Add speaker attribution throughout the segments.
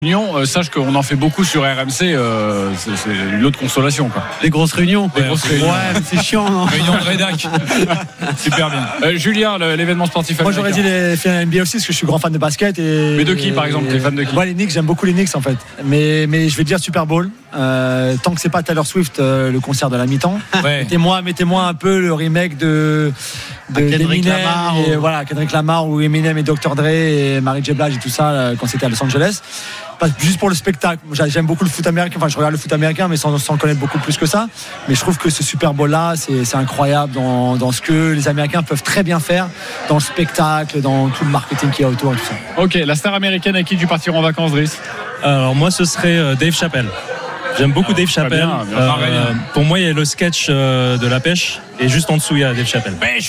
Speaker 1: Réunion, sache qu'on en fait beaucoup sur RMC, c'est une autre consolation, quoi.
Speaker 2: Les grosses réunions.
Speaker 1: Les grosses réunions.
Speaker 2: Ouais, mais c'est chiant, non?
Speaker 1: Réunion de rédac. Super bien. Julien, l'événement sportif
Speaker 3: Moi
Speaker 1: américain.
Speaker 3: j'aurais dit les finales NBA aussi parce que je suis grand fan de basket.
Speaker 1: Mais de qui par exemple? T'es fan de qui?
Speaker 3: Ouais, les Knicks, j'aime beaucoup les Knicks en fait. Mais je vais dire Super Bowl. Tant que c'est pas Taylor Swift, le concert de la mi-temps.
Speaker 1: Ouais.
Speaker 3: Mettez-moi un peu le remake de
Speaker 2: Kendrick
Speaker 3: Eminem
Speaker 2: Lamar
Speaker 3: et, voilà, Kendrick Lamar ou Eminem et Dr. Dre et Mary J. Blige et tout ça quand c'était à Los Angeles. Juste pour le spectacle. J'aime beaucoup le foot américain. Enfin, je regarde le foot américain, mais sans le connaître beaucoup plus que ça. Mais je trouve que ce Super Bowl-là, c'est incroyable dans ce que les Américains peuvent très bien faire, dans le spectacle, dans tout le marketing qu'il y a autour et tout ça.
Speaker 1: Ok, la star américaine avec qui tu partiras en vacances, Driss?
Speaker 4: Alors moi, ce serait Dave Chappelle. J'aime beaucoup Dave Chappelle. Pour moi, il y a le sketch de la pêche et juste en dessous, il y a Dave Chappelle.
Speaker 1: Pêche.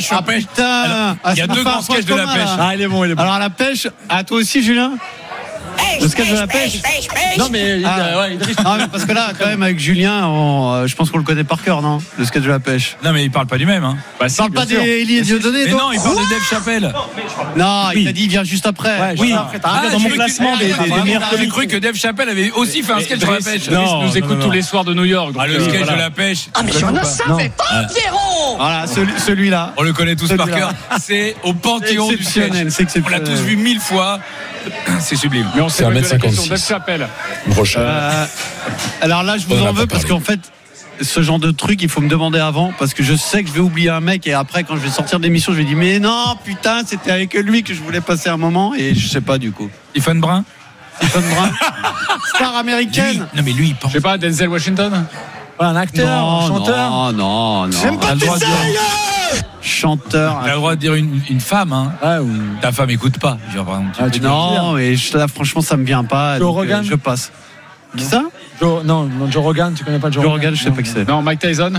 Speaker 2: Putain.
Speaker 1: Il y a deux grands sketchs de la pêche.
Speaker 3: Il est bon.
Speaker 2: Alors la pêche, à toi aussi, Julien? Le sketch de la pêche.
Speaker 3: Non, mais
Speaker 2: Non, mais parce que là, quand même, avec Julien, je pense qu'on le connaît par cœur, non? Le sketch de la pêche.
Speaker 1: Non, mais il parle pas du même. Hein.
Speaker 3: Bah,
Speaker 2: Il parle pas d'Elie et Dieudonné,
Speaker 1: Mais
Speaker 2: toi?
Speaker 1: non, il parle de Dave Chappelle.
Speaker 2: Non, il a dit, il vient juste après.
Speaker 4: Oui,
Speaker 1: Dans mon classement des meilleurs. J'ai
Speaker 4: comiques.
Speaker 1: cru que Dave Chappelle avait aussi fait un sketch sur la pêche.
Speaker 4: Non,
Speaker 1: Il nous écoute
Speaker 4: non.
Speaker 1: tous les soirs de New York. Le sketch de la pêche.
Speaker 5: Ah mais je ne savais pas, Pierrot.
Speaker 2: Voilà, celui-là.
Speaker 1: On le connaît tous par cœur. C'est au panthéon du sketch.
Speaker 2: C'est
Speaker 1: On l'a
Speaker 2: exceptionnel.
Speaker 1: tous vu 1000 fois. C'est sublime. Mais on
Speaker 6: C'est 1m56.
Speaker 1: Dave Chappelle.
Speaker 6: Prochain.
Speaker 2: Alors là, je vous en veux parce qu'en fait, ce genre de truc, il faut me demander avant parce que je sais que je vais oublier un mec et après, quand je vais sortir de l'émission, je vais dire mais non, putain, c'était avec lui que je voulais passer un moment et je sais pas du coup.
Speaker 1: Stephen Brun.
Speaker 2: Stephen Brun, star américaine.
Speaker 1: Non, mais lui, il pense. Je sais pas, Denzel Washington.
Speaker 3: Voilà, un acteur, un chanteur.
Speaker 2: Non.
Speaker 3: J'aime pas tes
Speaker 2: Chanteur.
Speaker 1: T'as le droit de dire une femme, hein.
Speaker 3: Ouais, ou...
Speaker 1: Ta femme écoute pas. Je veux dire, par exemple, tu peux dire.
Speaker 2: Non, mais là, franchement, ça me vient pas.
Speaker 3: Joe
Speaker 2: donc,
Speaker 3: Rogan.
Speaker 2: je passe. Qui ça?
Speaker 3: Joe Rogan, tu connais pas Joe
Speaker 2: Joe
Speaker 3: Rogan?
Speaker 2: Rogan, je sais pas qui c'est.
Speaker 1: Non, Mike Tyson.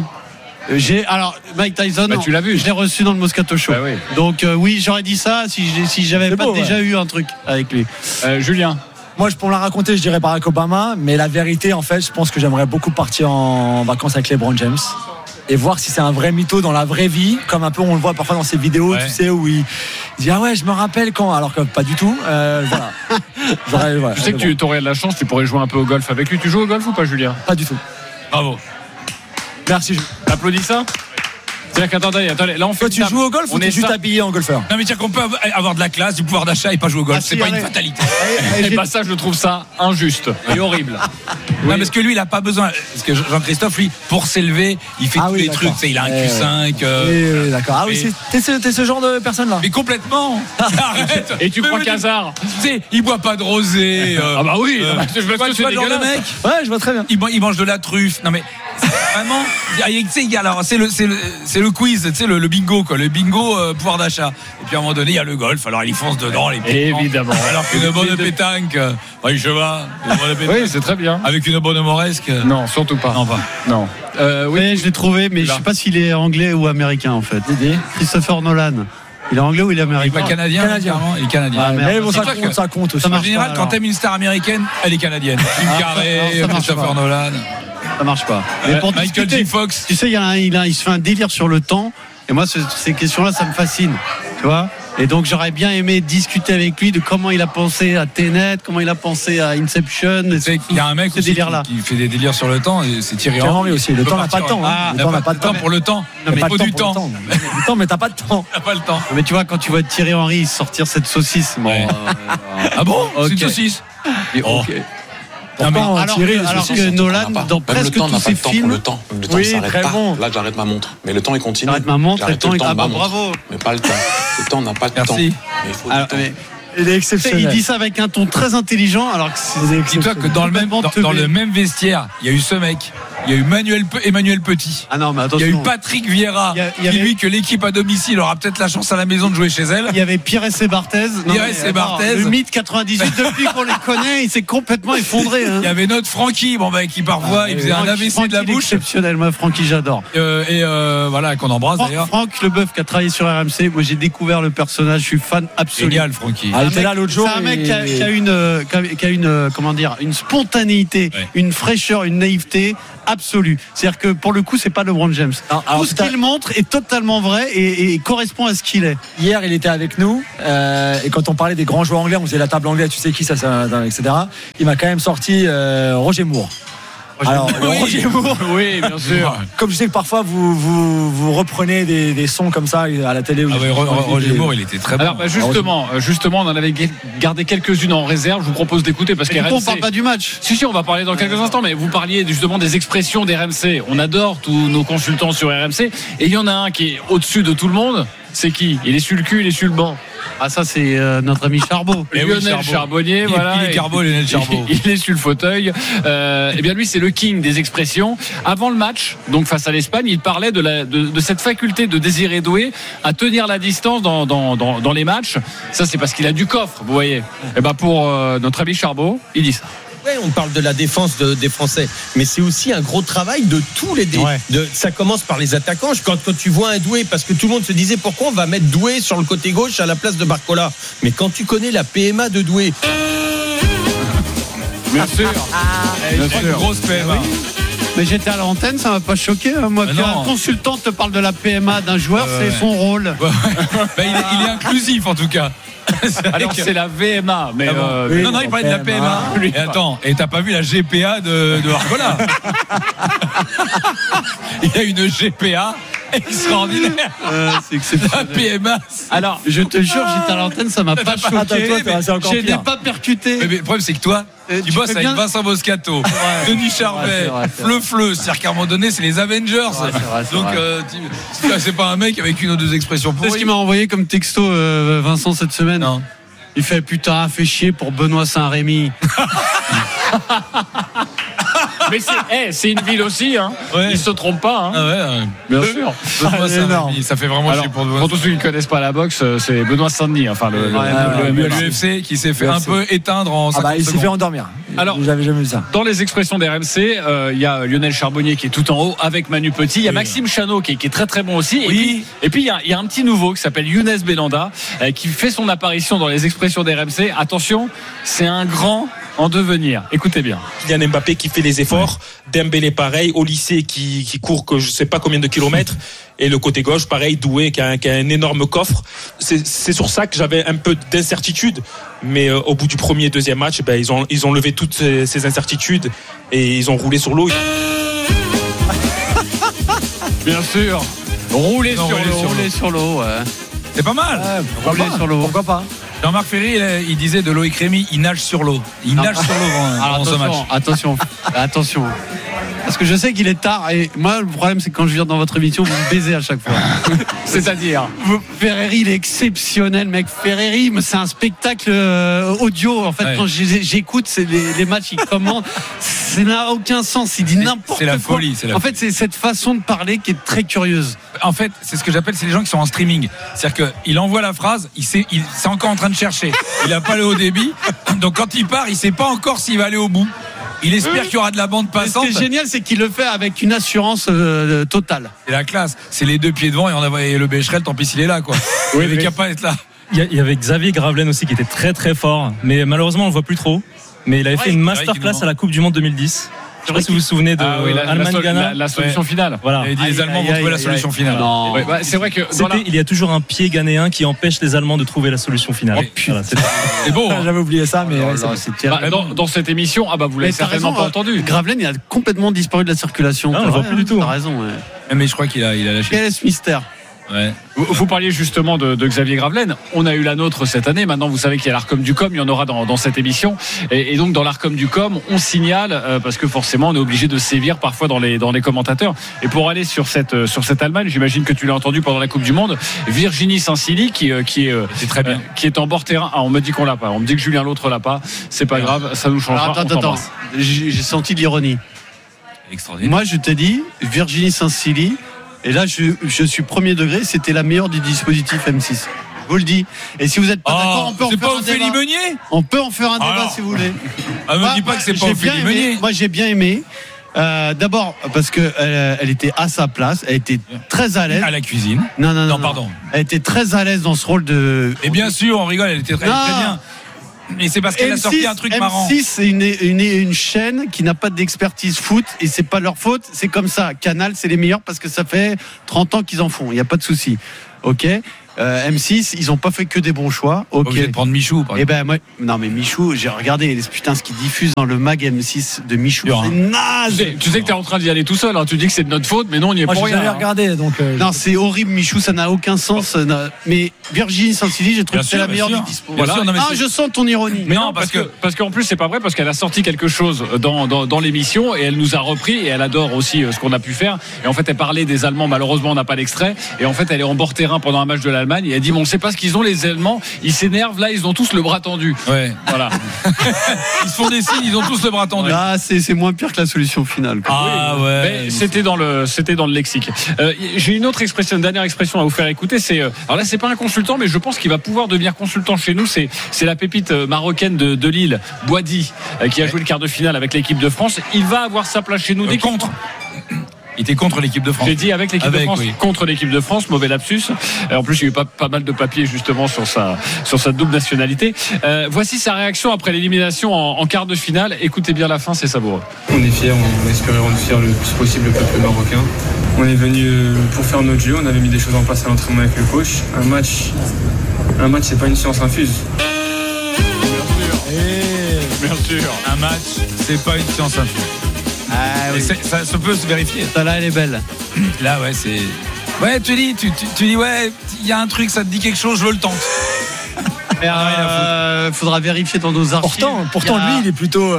Speaker 2: Alors Mike Tyson,
Speaker 1: Bah, tu l'as vu.
Speaker 2: je l'ai reçu dans le Moscato Show.
Speaker 1: Bah oui.
Speaker 2: Donc oui, j'aurais dit ça si j'avais
Speaker 3: C'est
Speaker 2: pas
Speaker 3: beau,
Speaker 2: déjà eu un truc avec lui.
Speaker 1: Julien.
Speaker 3: Moi, pour me la raconter, je dirais Barack Obama. Mais la vérité, en fait, je pense que j'aimerais beaucoup partir en vacances avec LeBron James et voir si c'est un vrai mytho dans la vraie vie, comme un peu on le voit parfois dans ses vidéos,
Speaker 1: Ouais.
Speaker 3: tu sais, où il dit ah ouais, je me rappelle quand, alors que pas du tout. Voilà.
Speaker 1: Je sais que tu aurais de la chance, tu pourrais jouer un peu au golf avec lui. Tu joues au golf ou pas, Julien?
Speaker 3: Pas du tout.
Speaker 1: Bravo.
Speaker 3: Merci.
Speaker 1: T'applaudis ça? C'est-à-dire qu'attendez, là on fait.
Speaker 3: Toi, tu joues au golf ou
Speaker 1: on
Speaker 3: t'es
Speaker 1: est
Speaker 3: juste
Speaker 1: ça-
Speaker 3: habillé en golfeur?
Speaker 1: Non, mais tiens, qu'on peut avoir de la classe, du pouvoir d'achat et pas jouer au golf.
Speaker 2: Ah,
Speaker 1: C'est
Speaker 2: si,
Speaker 1: pas une
Speaker 2: allez.
Speaker 1: fatalité.
Speaker 2: Allez,
Speaker 1: Et bah, ça, je trouve ça injuste et horrible. Non, parce que lui, il a pas besoin. Parce que Jean-Christophe, lui, pour s'élever, il fait
Speaker 3: Ah
Speaker 1: tous
Speaker 3: oui,
Speaker 1: les
Speaker 3: d'accord.
Speaker 1: trucs. Tu sais, il a un Q5.
Speaker 3: Oui, d'accord. Ah oui,
Speaker 1: mais-
Speaker 3: t'es ce genre de personne-là.
Speaker 1: Mais complètement. Arrête. Et tu crois qu'Hazard, tu sais, il boit pas de rosé. Ah bah oui.
Speaker 2: tu vois le genre de mec.
Speaker 3: Ouais, je vois très bien.
Speaker 1: Il mange de la truffe. Non mais vraiment, tu sais, alors c'est le quiz, tu sais, le bingo quoi, le bingo pouvoir d'achat. Et puis à un moment donné, il y a le golf. Alors il y fonce dedans les pétanques. Évidemment. Alors qu'une bonne pétanque, oui, je vois. Une bonne pétanque. Oui, c'est très bien. Avec une bonne moresque. Non, surtout pas. Non, pas. Non.
Speaker 2: Oui, je l'ai trouvé, mais je sais pas s'il est anglais ou américain en fait. Christopher Nolan. Il est anglais ou il est
Speaker 1: Il est
Speaker 2: américain?
Speaker 1: pas canadien.
Speaker 3: Canadien.
Speaker 1: Il est canadien.
Speaker 3: Ah, mais bon,
Speaker 1: C'est-à-dire que-
Speaker 3: ça compte aussi.
Speaker 1: En général, quand t'aimes une star américaine, elle est canadienne. Jim Carrey,
Speaker 2: non, ça marche
Speaker 1: Christopher
Speaker 2: pas.
Speaker 1: Nolan.
Speaker 2: Ça marche pas. Mais pour
Speaker 1: Michael
Speaker 2: discuter,
Speaker 1: J. Fox.
Speaker 2: tu sais, il se fait un délire sur le temps. Et moi, ces questions-là, ça me fascine. Tu vois? Et donc, j'aurais bien aimé discuter avec lui de comment il a pensé à Tenet, comment il a pensé à Inception.
Speaker 1: Tu sais qu'il y a un mec
Speaker 2: ce
Speaker 1: aussi
Speaker 2: délire-là.
Speaker 1: qui fait des délires sur le temps, et c'est Thierry
Speaker 3: Thierry
Speaker 1: Henry.
Speaker 3: Henry aussi. Le
Speaker 1: Il peut
Speaker 3: temps n'a pas de
Speaker 1: partir,
Speaker 3: temps, hein.
Speaker 1: Ah,
Speaker 3: Le
Speaker 1: n'a
Speaker 3: temps
Speaker 1: pas
Speaker 3: n'a pas
Speaker 1: de
Speaker 3: de
Speaker 1: temps
Speaker 3: temps.
Speaker 1: pour le temps.
Speaker 3: Il
Speaker 1: Il
Speaker 3: y a pas
Speaker 1: faut
Speaker 3: de
Speaker 1: du
Speaker 3: pour le
Speaker 1: temps.
Speaker 3: Le temps, mais t'as pas de temps.
Speaker 1: T'as pas le temps.
Speaker 2: Mais tu vois, quand tu vois Thierry Henry sortir cette saucisse, bon,
Speaker 1: Ouais. Ah bon? C'est une
Speaker 2: ok.
Speaker 1: saucisse.
Speaker 2: ok.
Speaker 1: Non, mais
Speaker 3: Pourtant,
Speaker 2: Alors
Speaker 3: Thierry,
Speaker 2: que Nolan, dans presque tous ses films,
Speaker 6: Le temps
Speaker 3: Oui,
Speaker 6: ne s'arrête
Speaker 3: très
Speaker 6: pas.
Speaker 3: bon.
Speaker 6: Là, j'arrête ma montre. Mais le temps, il continue.
Speaker 2: J'arrête ma montre,
Speaker 6: J'arrête
Speaker 2: le temps,
Speaker 6: le temps
Speaker 2: ah
Speaker 6: de
Speaker 2: bah,
Speaker 6: ma montre.
Speaker 2: bravo.
Speaker 6: Mais pas le temps. Le temps n'a pas de temps.
Speaker 1: Merci.
Speaker 6: Mais il faut du
Speaker 2: alors,
Speaker 6: temps.
Speaker 2: mais,
Speaker 3: il est exceptionnel.
Speaker 2: il dit ça avec un ton très intelligent, alors que c'est
Speaker 1: Dis-toi que dans le même vestiaire, il y a eu ce mec. Il y a eu Emmanuel Petit.
Speaker 2: Ah non, mais
Speaker 1: Il y
Speaker 2: attention.
Speaker 1: a eu Patrick Vieira,
Speaker 2: Il y
Speaker 1: qui
Speaker 2: avait-
Speaker 1: lui, que l'équipe à domicile aura peut-être la chance à la maison de jouer chez elle.
Speaker 2: Il y avait Pires et Barthez.
Speaker 1: Pires et Barthez.
Speaker 2: Le mythe 98, depuis qu'on les connaît, il s'est complètement effondré. Hein.
Speaker 1: Il y avait notre Francky, qui parfois il faisait un AVC de la bouche.
Speaker 2: Exceptionnel, moi, Francky, j'adore.
Speaker 1: Voilà, qu'on embrasse d'ailleurs.
Speaker 2: Franck Leboeuf qui a travaillé sur RMC. Moi, j'ai découvert le personnage. Je suis fan absolu.
Speaker 1: Génial, Francky.
Speaker 3: Ah, il était là l'autre jour.
Speaker 2: C'est un mec
Speaker 3: et-
Speaker 2: qui a une comment dire, une spontanéité,
Speaker 1: Ouais.
Speaker 2: une fraîcheur, une naïveté absolu. C'est-à-dire que pour le coup, c'est pas LeBron James. Tout ce qu'il montre est totalement vrai et correspond à ce qu'il est.
Speaker 3: Hier, il était avec nous et quand on parlait des grands joueurs anglais, on faisait la table anglaise, tu sais qui ça, etc. Il m'a quand même sorti Roger Moore. Alors, Roger Moore,
Speaker 7: oui, bien sûr.
Speaker 3: Comme je sais que parfois vous reprenez des sons comme ça à la télé.
Speaker 1: Roger Moore, il était très bon.
Speaker 7: Alors, justement, on en avait gardé quelques-unes en réserve. Je vous propose d'écouter parce qu'RMC.
Speaker 2: On parle pas du match.
Speaker 7: Si, on va parler dans quelques instants. Mais vous parliez justement des expressions d'RMC. On adore tous nos consultants sur RMC. Et il y en a un qui est au-dessus de tout le monde. C'est qui ? Il est sur le cul, il est sur le banc.
Speaker 2: Ah, ça, c'est notre ami Charbot.
Speaker 7: Lionel Charbonnier, voilà.
Speaker 1: Il est Carbo, Lionel Charbot.
Speaker 7: Il est sur le fauteuil. Eh bien, lui, c'est le king des expressions. Avant le match, donc face à l'Espagne, il parlait de cette faculté de Désiré Doué à tenir la distance dans les matchs. Ça, c'est parce qu'il a du coffre, vous voyez. Et ben, pour notre ami Charbot, il dit ça.
Speaker 8: Ouais, on parle de la défense des Français, mais c'est aussi un gros travail de tous les ça commence par les attaquants. Quand tu vois un Doué, parce que tout le monde se disait pourquoi on va mettre Doué sur le côté gauche à la place de Barcola. Mais quand tu connais la PMA de Doué,
Speaker 7: bien sûr,
Speaker 1: une grosse PMA.
Speaker 2: Mais j'étais à l'antenne, ça m'a pas choqué. Moi, qu'un consultant te parle de la PMA d'un joueur, c'est son rôle.
Speaker 1: Il est inclusif en tout cas.
Speaker 7: Alors c'est la VMA, mais
Speaker 1: non, il parlait de la PMA. Et attends, et t'as pas vu la GPA de Arcola? Il y a une GPA extraordinaire.
Speaker 2: C'est
Speaker 1: la PMA.
Speaker 2: Alors, je te jure, j'étais à l'antenne, ça m'a pas choqué. J'étais pas percuté.
Speaker 1: Mais le problème, c'est que toi, tu bosses avec Vincent Moscato, Denis Charvet, Fleu. C'est-à-dire qu'à un moment donné, c'est les Avengers. Donc, c'est pas un mec avec une ou deux expressions pourries.
Speaker 2: C'est ce qu'il m'a envoyé comme texto, Vincent, cette semaine.
Speaker 1: Non.
Speaker 2: Il fait putain, fait chier pour Benoît Saint-Rémy.
Speaker 7: Mais c'est une ville aussi, hein. Ouais. Il se trompe pas, hein.
Speaker 1: Ah ouais.
Speaker 7: Bien sûr.
Speaker 1: Ça fait vraiment chier pour Benoît.
Speaker 7: Pour tous ceux qui ne connaissent pas la boxe, c'est Benoît Saint-Denis, enfin
Speaker 1: l'UFC qui s'est fait un peu éteindre en 50 secondes.
Speaker 3: Il s'est fait endormir.
Speaker 7: Alors,
Speaker 3: j'avais jamais vu ça.
Speaker 7: Dans les expressions d'RMC, il y a Lionel Charbonnier qui est tout en haut avec Manu Petit. Il y a Maxime Chanot qui est très très bon aussi.
Speaker 1: Oui.
Speaker 7: Et puis il y a un petit nouveau qui s'appelle Younes Belanda qui fait son apparition dans les expressions d'RMC. Attention, c'est un grand en devenir. Écoutez bien.
Speaker 9: Kylian Mbappé qui fait les efforts, Dembélé pareil, au lycée qui court que je sais pas combien de kilomètres, et le côté gauche pareil, Doué qui a un énorme coffre. C'est sur ça que j'avais un peu d'incertitude, mais au bout du premier et deuxième match, ils ont levé toutes ces incertitudes et ils ont roulé sur l'eau.
Speaker 7: Bien sûr. Rouler sur l'eau. Ouais.
Speaker 1: C'est pas mal.
Speaker 3: Rouler sur l'eau. Pourquoi pas?
Speaker 1: Jean-Marc Ferry, il disait de Loïc Rémy, il nage sur l'eau. Il nage sur l'eau dans ce match.
Speaker 2: Attention. Parce que je sais qu'il est tard et moi le problème c'est que quand je viens dans votre émission vous me baisez à chaque fois.
Speaker 7: C'est-à-dire
Speaker 2: Ferreri il est exceptionnel mec. Ferreri c'est un spectacle audio en fait. Quand j'écoute les matchs il commente, ça n'a aucun sens, il dit n'importe quoi.
Speaker 1: C'est la folie.
Speaker 2: En fait c'est cette façon de parler qui est très curieuse.
Speaker 1: En fait c'est ce que j'appelle, c'est les gens qui sont en streaming. C'est-à-dire qu'il envoie la phrase, c'est encore en train de chercher. Il n'a pas le haut débit, donc quand il part il sait pas encore s'il va aller au bout. Il espère qu'il y aura de la bande passante.
Speaker 2: Ce qui est génial, c'est qu'il le fait avec une assurance totale.
Speaker 1: C'est la classe. C'est les deux pieds devant et le Becherel, tant pis s'il est là, quoi. Oui, il n'est capable d'être là.
Speaker 4: Il y avait Xavier Gravelaine aussi qui était très très fort, mais malheureusement on le voit plus trop. Mais il avait fait une masterclass à la Coupe du Monde 2010. Je ne sais pas si vous vous souvenez de Allemagne-Ghana.
Speaker 7: La solution finale.
Speaker 1: Voilà. Il dit les Allemands vont trouver la solution finale.
Speaker 7: C'est vrai que
Speaker 4: il y a toujours un pied ghanéen qui empêche les Allemands de trouver la solution finale.
Speaker 1: C'est beau.
Speaker 3: J'avais oublié ça, mais
Speaker 7: dans cette émission, vous l'avez certainement pas entendu.
Speaker 2: Gravelaine, il a complètement disparu de la circulation.
Speaker 4: On le voit plus du tout.
Speaker 2: T'as raison.
Speaker 1: Mais je crois qu'il a lâché.
Speaker 2: Quel est ce mystère?
Speaker 7: Ouais. Vous parliez justement de Xavier Gravelaine. On a eu la nôtre cette année. Maintenant, vous savez qu'il y a l'Arcom du Com. Il y en aura dans cette émission. Et donc, dans l'Arcom du Com, on signale parce que forcément, on est obligé de sévir parfois dans les commentateurs. Et pour aller sur cette Allemagne, j'imagine que tu l'as entendu pendant la Coupe du Monde. Virginie Saint-Silly qui est en bord terrain. On me dit qu'on l'a pas. On me dit que Julien l'autre l'a pas. C'est pas grave. Ça nous changera.
Speaker 2: Attends. J'ai senti de l'ironie.
Speaker 1: Extraordinaire.
Speaker 2: Moi, je t'ai dit Virginie Saint-Silly. Et là, je suis premier degré, c'était la meilleure du dispositif M6. Je vous le dis. Et si vous n'êtes pas d'accord, on peut en faire un débat.
Speaker 1: Meunier.
Speaker 2: On peut en faire un débat si vous voulez.
Speaker 1: Me dis pas que c'est pas Ophélie Meunier.
Speaker 2: Moi, j'ai bien aimé. D'abord parce que elle était à sa place, elle était très à l'aise.
Speaker 1: À la cuisine.
Speaker 2: Non,
Speaker 1: pardon.
Speaker 2: Elle était très à l'aise dans ce rôle de.
Speaker 1: Et bien sûr, on rigole, elle était très bien. Et c'est parce qu'elle a sorti un truc marrant.
Speaker 2: M6, c'est une chaîne qui n'a pas d'expertise foot et c'est pas leur faute. C'est comme ça. Canal, c'est les meilleurs parce que ça fait 30 ans qu'ils en font. Il n'y a pas de souci. Ok. M6, ils ont pas fait que des bons choix. Ok.
Speaker 1: Obligé de prendre Michou.
Speaker 2: Et ben moi, non mais Michou, j'ai regardé putain ce qu'ils diffusent dans le mag M6 de Michou. C'est naze.
Speaker 7: Tu sais que t'es en train d'y aller tout seul. Hein. Tu dis que c'est de notre faute, mais non, on n'y est
Speaker 3: Moi,
Speaker 7: pour
Speaker 3: j'ai
Speaker 7: rien.
Speaker 3: jamais regardé, donc.
Speaker 2: Non, c'est horrible, Michou, ça n'a aucun sens. Mais Virginie Sansili, j'ai trouvé que c'est la meilleure du dispo.
Speaker 7: Voilà.
Speaker 2: Je sens ton ironie.
Speaker 7: Mais non, parce qu'en plus c'est pas vrai, parce qu'elle a sorti quelque chose dans l'émission et elle nous a repris et elle adore aussi ce qu'on a pu faire. Et en fait, elle parlait des Allemands. Malheureusement, on n'a pas l'extrait. Et en fait, elle est en bord terrain pendant un match de l'Allemagne. Et elle dit bon, on sait pas ce qu'ils ont les Allemands. Ils s'énervent là, ils ont tous le bras tendu.
Speaker 1: Ouais.
Speaker 7: Voilà.
Speaker 1: Ils se font des signes, ils ont tous le bras tendu.
Speaker 2: Là, c'est moins pire que la solution finale.
Speaker 1: Ah ouais.
Speaker 7: Mais c'était dans le lexique. J'ai une autre expression, une dernière expression à vous faire écouter. C'est alors là, c'est pas un consultant, mais je pense qu'il va pouvoir devenir consultant chez nous. C'est la pépite marocaine de Lille, Boadi, qui a joué le quart de finale avec l'équipe de France. Il va avoir sa place chez nous dès
Speaker 1: contre. Il était contre l'équipe de France.
Speaker 7: J'ai dit avec l'équipe de France, contre l'équipe de France, mauvais lapsus. En plus, il y a eu pas mal de papiers justement sur sa double nationalité. Voici sa réaction après l'élimination en quart de finale. Écoutez bien la fin, c'est savoureux.
Speaker 10: On est fiers, on espérait rendre fier le plus possible le peuple marocain. On est venu pour faire notre jeu, on avait mis des choses en place à l'entraînement avec le coach. Un match, c'est pas une science infuse.
Speaker 1: Bien sûr. Un match, c'est pas une science infuse.
Speaker 2: Ah, oui.
Speaker 1: Ça se peut se vérifier.
Speaker 2: Ça là, elle est belle.
Speaker 1: Là, ouais, c'est. Ouais, tu dis, ouais, il y a un truc, ça te dit quelque chose, je le tente.
Speaker 2: Faudra vérifier dans nos archives.
Speaker 3: Pourtant lui, il est plutôt.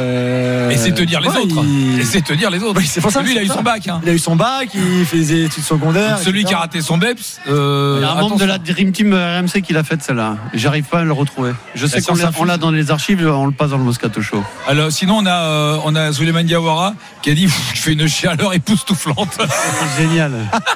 Speaker 1: Et c'est te dire les autres.
Speaker 3: Il...
Speaker 1: Et c'est te dire les autres.
Speaker 3: Oui, c'est pour ça.
Speaker 1: Lui, il a eu son bac. Hein.
Speaker 3: Il a eu son bac, il fait des études secondaires.
Speaker 1: Celui qui a raté son BEPS.
Speaker 2: Il y a un membre de la Dream Team RMC qui l'a fait celle-là. J'arrive pas à le retrouver. Je sais qu'on l'a dans les archives, on le passe dans le Moscato Show.
Speaker 1: Alors sinon on a Souleymane Diawara qui a dit je fais une chaleur époustouflante.
Speaker 2: C'est génial.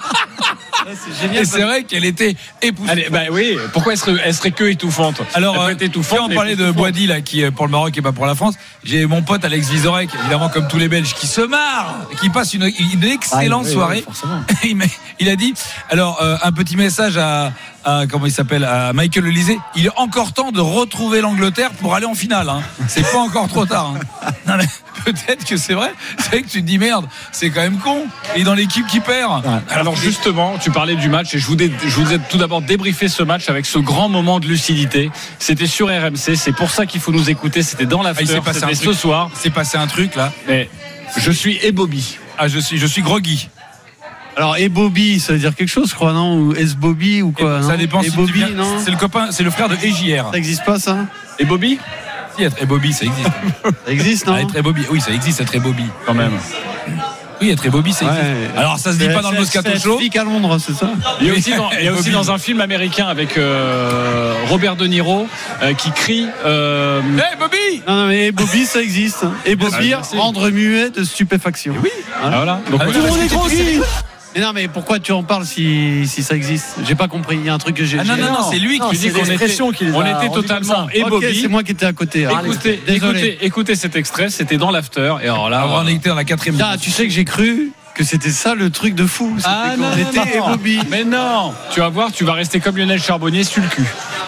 Speaker 1: C'est génial. Et c'est vrai qu'elle était époustouflante.
Speaker 7: Bah oui, pourquoi elle serait que étouffante?
Speaker 1: Alors, on parlait de Boadi là, qui est pour le Maroc et pas pour la France. J'ai mon pote Alex Vizorek, évidemment comme tous les Belges, qui se marre, qui passe une excellente soirée. Il a dit, alors un petit message à comment il s'appelle, à Michael Olysée. Il est encore temps de retrouver l'Angleterre pour aller en finale. Hein. C'est pas encore trop tard. Hein. Non, mais peut-être que c'est vrai. C'est vrai que tu te dis merde, c'est quand même con. Il est dans l'équipe qui perd.
Speaker 7: Ouais. Alors justement, tu parlais du match et je vous ai tout d'abord débriefé ce match avec ce grand moment de lucidité. C'était sur RMC. C'est pour ça qu'il faut nous écouter. C'était dans l'after. C'était ce soir.
Speaker 1: C'est passé un truc là.
Speaker 7: Mais je suis Bobby.
Speaker 1: Ah, je suis groggy.
Speaker 2: Alors, Bobby, ça veut dire quelque chose, je crois, non? Ou Bobby ou quoi?
Speaker 1: Ça dépend si
Speaker 2: Bobby,
Speaker 1: non. C'est le copain, c'est le frère de EJR.
Speaker 2: Ça n'existe pas, ça?
Speaker 7: Bobby?
Speaker 1: Si, être Bobby, ça existe.
Speaker 2: Ça existe, non?
Speaker 1: Être Bobby, oui, ça existe, être Bobby.
Speaker 7: Quand même.
Speaker 1: Oui, être Bobby, c'est existe. Alors, ça se dit pas dans le Moscato Show.
Speaker 2: C'est à Londres, c'est ça?
Speaker 7: Il y a aussi dans un film américain avec Robert De Niro qui crie
Speaker 1: Hey Bobby!
Speaker 2: Non, mais Bobby, ça existe. Et Bobby, rendre muet de stupéfaction.
Speaker 1: Oui.
Speaker 7: Voilà.
Speaker 2: Donc, tout le monde est gros. Mais non, mais pourquoi tu en parles si ça existe? J'ai pas compris. Il y a un truc que j'ai.
Speaker 1: Ah non, c'est lui qui dit qu'on
Speaker 7: était totalement Bobby.
Speaker 2: C'est moi qui étais à côté.
Speaker 7: Écoutez cet extrait. C'était dans l'after. Et alors là,
Speaker 1: on était dans la 4e.
Speaker 2: Tu sais que j'ai cru que c'était ça le truc de fou.
Speaker 7: Non,
Speaker 2: était Bobby.
Speaker 7: Mais non. Tu vas voir, tu vas rester comme Lionel Charbonnier sur le cul.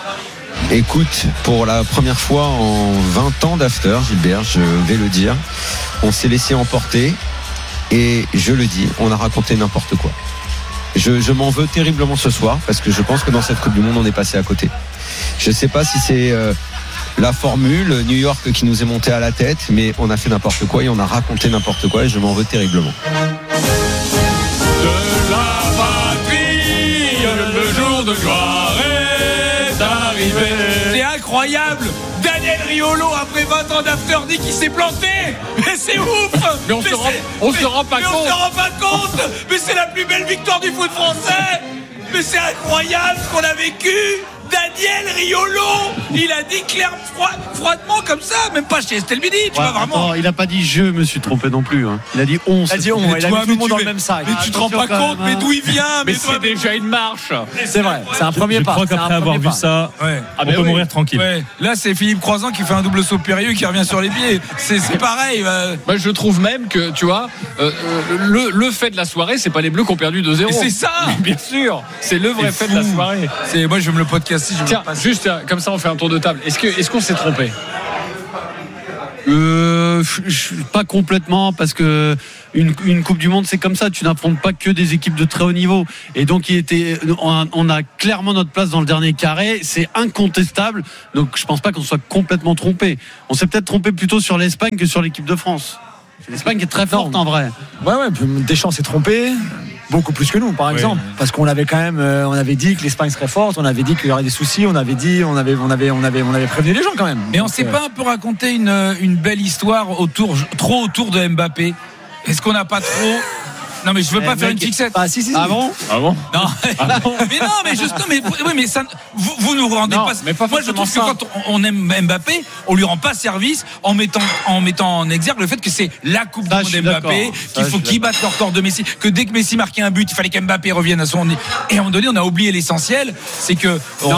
Speaker 11: Écoute, pour la première fois en 20 ans d'after, Gilbert, je vais le dire, on s'est laissé emporter. Et je le dis, on a raconté n'importe quoi. Je m'en veux terriblement ce soir parce que je pense que dans cette Coupe du Monde, on est passé à côté. Je ne sais pas si c'est la formule New York qui nous est montée à la tête, mais on a fait n'importe quoi et on a raconté n'importe quoi et je m'en veux terriblement.
Speaker 1: De la patrie, le jour de gloire est arrivé. C'est incroyable. Daniel Riolo, après 20 ans d'after, dit qu'il s'est planté. Mais c'est ouf.
Speaker 7: Mais on se rend pas
Speaker 1: compte. Mais c'est la plus belle victoire du foot français. Mais c'est incroyable ce qu'on a vécu. Daniel Riolo, il a dit clairement, froidement comme ça, même pas chez Estelle Midi, tu vois vraiment.
Speaker 2: Attends, il a pas dit je me suis trompé non plus. Hein. Il a dit on.
Speaker 3: Il a dit on. Il a mis tout le monde dans le même sac.
Speaker 1: Mais tu te rends pas compte, mais d'où il vient.
Speaker 7: Mais c'est déjà une marche.
Speaker 3: C'est vrai, c'est un premier pas.
Speaker 4: Je crois qu'après avoir vu ça, on peut mourir tranquille.
Speaker 1: Ouais. Là, c'est Philippe Croizan qui fait un double saut périlleux qui revient sur les pieds. C'est pareil.
Speaker 7: Moi, je trouve même que, tu vois, le fait de la soirée, c'est pas les Bleus qui ont perdu 2-0.
Speaker 1: Et c'est ça.
Speaker 7: Bien sûr, c'est le vrai fait de la soirée.
Speaker 1: Moi, je vais me le podcast.
Speaker 3: si je
Speaker 7: Tiens, juste comme ça, on fait un tour de table. Est-ce qu'on s'est trompé?
Speaker 2: Pas complètement, parce que une Coupe du Monde, c'est comme ça. Tu n'affrontes pas que des équipes de très haut niveau. Et donc, on a clairement notre place dans le dernier carré. C'est incontestable. Donc, je pense pas qu'on soit complètement trompé. On s'est peut-être trompé plutôt sur l'Espagne que sur l'équipe de France. L'Espagne qui est très forte en vrai.
Speaker 3: Ouais, Deschamps s'est trompé. Beaucoup plus que nous, par exemple, parce qu'on avait quand même, on avait dit que l'Espagne serait forte, on avait dit qu'il y aurait des soucis, on avait prévenu les gens quand même.
Speaker 1: Mais on s'est pas un peu raconté une belle histoire trop autour de Mbappé. Est-ce qu'on n'a pas trop? Non, mais je veux pas faire une fixette.
Speaker 3: Ah si.
Speaker 7: Ah bon?
Speaker 1: Non. Mais non, mais juste, mais ça, vous nous rendez pas.
Speaker 7: Mais pas
Speaker 1: moi, je trouve que quand on aime Mbappé, on lui rend pas service en mettant en exergue le fait que c'est la Coupe du Monde Mbappé, qu'il faut qu'il batte le record de Messi, que dès que Messi marquait un but, il fallait qu'Mbappé revienne à son. Et à un moment donné, on a oublié l'essentiel, c'est que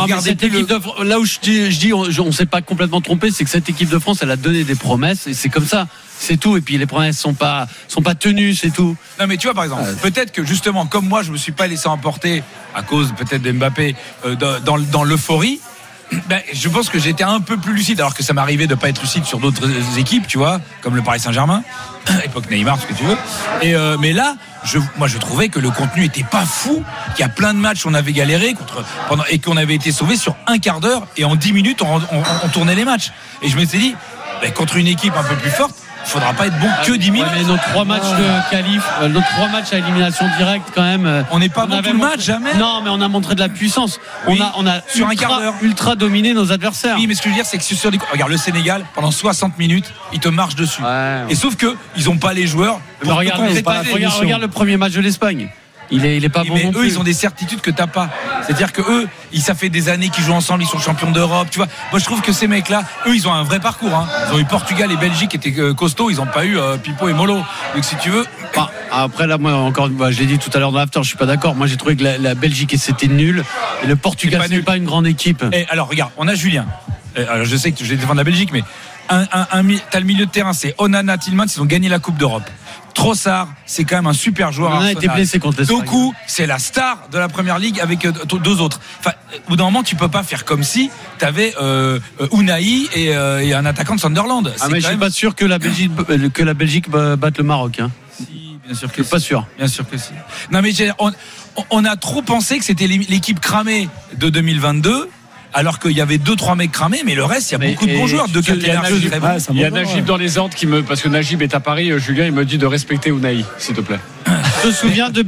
Speaker 2: là où je dis, on s'est pas complètement trompé, c'est que cette équipe de France, elle a donné des promesses et c'est comme ça. C'est tout, et puis les promesses sont pas tenues, c'est tout.
Speaker 1: Non, mais tu vois, par exemple, peut-être que justement, comme moi, je me suis pas laissé emporter à cause peut-être d'Mbappé dans l'euphorie. Je pense que j'étais un peu plus lucide, alors que ça m'arrivait de pas être lucide sur d'autres équipes, tu vois, comme le Paris Saint-Germain, époque Neymar, ce que tu veux. Mais là, je trouvais que le contenu était pas fou, qu'il y a plein de matchs où on avait galéré et qu'on avait été sauvé sur un quart d'heure, et en 10 minutes on tournait les matchs. Et je m'étais dit, contre une équipe un peu plus forte, il faudra pas être bon que 10 minutes.
Speaker 2: Mais nos 3 matchs de qualif, nos 3 matchs à élimination directe quand même.
Speaker 1: On n'est pas bon tout le match, jamais.
Speaker 2: Non, mais on a montré de la puissance.
Speaker 1: Oui,
Speaker 2: on a
Speaker 1: sur un quart d'heure
Speaker 2: ultra dominé nos adversaires.
Speaker 1: Oui, mais ce que je veux dire, c'est que regarde le Sénégal, pendant 60 minutes, ils te marchent dessus. Ouais. Et sauf que ils ont pas les joueurs.
Speaker 2: Regarde le premier match de l'Espagne. Il est pas bon.
Speaker 1: Mais
Speaker 2: non
Speaker 1: eux,
Speaker 2: plus.
Speaker 1: ils ont des certitudes que t'as pas. C'est-à-dire que eux, ça fait des années qu'ils jouent ensemble, ils sont champions d'Europe. Tu vois, moi je trouve que ces mecs-là, eux, ils ont un vrai parcours. Hein. Ils ont eu Portugal et Belgique qui étaient costauds. Ils ont pas eu Pipo et Molo. Donc si tu veux.
Speaker 2: Après là, moi encore, je l'ai dit tout à l'heure dans l'after, je suis pas d'accord. Moi j'ai trouvé que la Belgique c'était nul et le Portugal c'est pas une grande équipe.
Speaker 1: Et alors regarde, on a Julien. Alors je sais que je vais défendre la Belgique, mais t'as le milieu de terrain, c'est Onana, Tillmans, ils ont gagné la Coupe d'Europe. Trossard, c'est quand même un super joueur.
Speaker 2: On a été blessé contre l'Espagne.
Speaker 1: Doku, c'est la star de la première ligue avec 2 autres. Enfin, au bout d'un moment, tu peux pas faire comme si t'avais Unai et un attaquant de Sunderland.
Speaker 2: Mais je suis pas sûr que la Belgique batte le Maroc. Hein.
Speaker 1: Si, bien sûr que
Speaker 2: je suis pas sûr.
Speaker 1: Bien sûr que si. Non, mais on a trop pensé que c'était l'équipe cramée de 2022. Alors qu'il y avait 2-3 mecs cramés, mais le reste, il y a beaucoup de bons joueurs.
Speaker 7: Il y a Najib dans les ordres parce que Najib est à Paris, Julien, il me dit de respecter Unai, s'il te plaît.
Speaker 2: Je te souviens de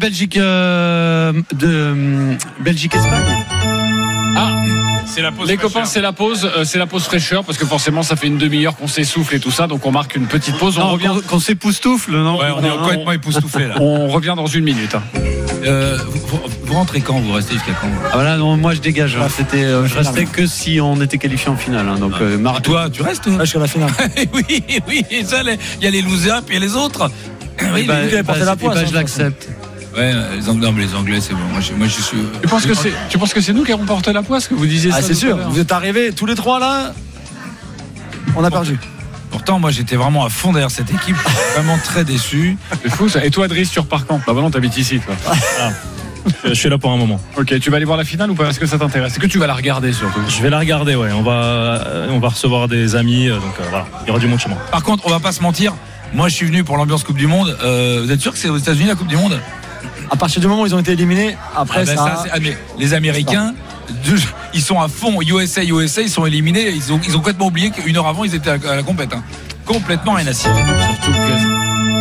Speaker 2: Belgique-Espagne.
Speaker 1: C'est la pause
Speaker 7: les copains, c'est la pause fraîcheur, parce que forcément ça fait une demi-heure qu'on s'essouffle et tout ça, donc on marque une petite pause.
Speaker 2: On revient qu'on s'époustoufle, non?
Speaker 1: Ouais, on est complètement époustouflé là.
Speaker 7: On revient dans 1 minute.
Speaker 1: Vous rentrez quand? Vous restez jusqu'à quand?
Speaker 2: Là, non, moi je dégage. Je restais que si on était qualifié en finale. Donc,
Speaker 1: toi, tu restes?
Speaker 3: Jusqu'à la finale.
Speaker 1: Oui. Il y a les losers puis il y a les autres.
Speaker 3: Oui,
Speaker 2: je l'accepte.
Speaker 1: Ouais, les Anglais, c'est bon. Moi, je suis.
Speaker 7: Tu penses que c'est nous qui avons porté la poisse, que vous disiez ça?
Speaker 3: C'est sûr. Vous êtes arrivés tous les 3 là. On a perdu.
Speaker 1: Pourtant, moi, j'étais vraiment à fond derrière cette équipe. Je suis vraiment très déçu.
Speaker 7: C'est fou ça. Et toi, Driss, tu repars quand? Non, t'habites ici, toi.
Speaker 4: Je suis là pour un moment.
Speaker 7: Ok, tu vas aller voir la finale ou pas? Est-ce que ça t'intéresse? Est-ce que tu vas la regarder surtout?
Speaker 4: Je vais la regarder, ouais. On va recevoir des amis, donc voilà, il y aura du monde chez moi.
Speaker 1: Par contre, on va pas se mentir. Moi, je suis venu pour l'ambiance Coupe du Monde. Vous êtes sûr que c'est aux États-Unis la Coupe du Monde?
Speaker 3: À partir du moment où ils ont été éliminés, après
Speaker 1: les Américains, ils sont à fond. USA, ils sont éliminés. Ils ont complètement oublié qu'une heure avant, ils étaient à la compète. Hein. Complètement rien à cirer. Surtout que.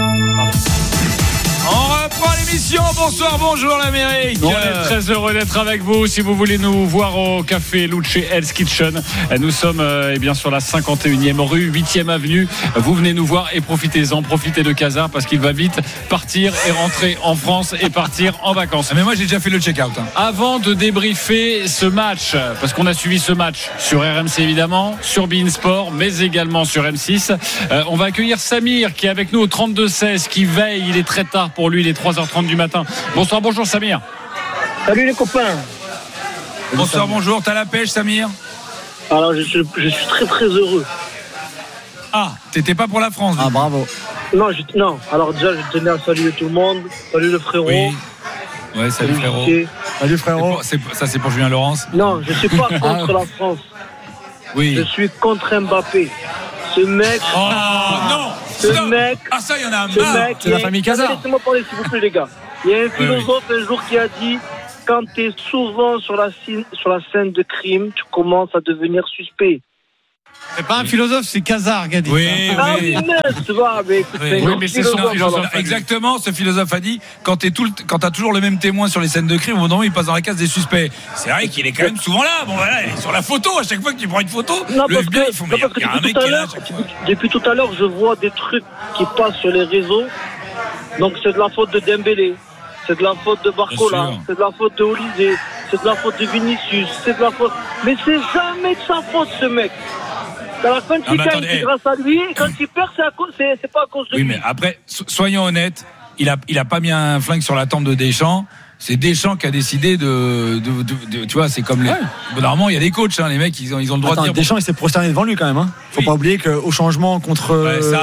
Speaker 1: On reprend l'émission. Bonsoir, bonjour l'Amérique.
Speaker 7: On est très heureux d'être avec vous. Si vous voulez nous voir au café Luce Hell's Kitchen, nous sommes sur la 51e rue, 8e avenue. Vous venez nous voir et profitez-en, profitez de Casar parce qu'il va vite partir et rentrer en France et partir en vacances.
Speaker 1: Mais moi j'ai déjà fait le check-out.
Speaker 7: Avant de débriefer ce match, parce qu'on a suivi ce match sur RMC évidemment, sur beIN Sport, mais également sur M6, on va accueillir Samir qui est avec nous au 32-16, qui veille. Il est très tard pour lui, il est 3h30 du matin. Bonjour Samir.
Speaker 12: Salut les copains.
Speaker 1: Bonsoir, bonjour. T'as la pêche, Samir?
Speaker 12: Alors je suis très très heureux.
Speaker 1: Ah, t'étais pas pour la France?
Speaker 3: Ah, bravo.
Speaker 12: Non. Alors déjà, je tenais à saluer tout le monde. Salut le frérot.
Speaker 1: Oui. Ouais, salut frérot.
Speaker 3: Salut frérot.
Speaker 1: C'est pour Julien Laurence.
Speaker 12: Non, je ne suis pas contre la France.
Speaker 1: Oui.
Speaker 12: Je suis contre Mbappé. Ce mec.
Speaker 1: Oh non.
Speaker 12: Ce mec.
Speaker 1: Ah ça, il y en a marre.
Speaker 3: C'est la famille Cazard.
Speaker 12: Laissez-moi parler, s'il vous plaît, les gars. Il y a un philosophe un jour qui a dit quand tu es souvent sur la scène de crime, tu commences à devenir suspect.
Speaker 2: C'est pas un philosophe, c'est Cazard qui a dit ça.
Speaker 1: Oui.
Speaker 12: Tu vois, mais écoute,
Speaker 1: c'est exactement, ce philosophe a dit quand t'as toujours le même témoin sur les scènes de crime, au bout d'un moment il passe dans la case des suspects. C'est vrai qu'il est quand même souvent là. Bon voilà, il est sur la photo, à chaque fois que tu prends une photo, le FBI il faut il y a un mec qui est là.
Speaker 12: Depuis tout à l'heure, je vois des trucs qui passent sur les réseaux. Donc c'est de la faute de Dembélé, c'est de la faute de Barcola, c'est de la faute de Olysée, c'est de la faute de Vinicius, c'est de la faute. Mais c'est jamais de sa faute ce mec. Alors quand il gagne, c'est grâce à lui, et quand il perd, c'est pas à cause de lui.
Speaker 1: Oui, mais après, soyons honnêtes, il a pas mis un flingue sur la tempe de Deschamps. C'est Deschamps qui a décidé de tu vois, c'est comme les. Normalement, il y a des coachs, hein, les mecs, ils ont le droit de dire.
Speaker 3: Deschamps, il s'est prosterné devant lui quand même. Hein. Faut pas oublier qu'au changement contre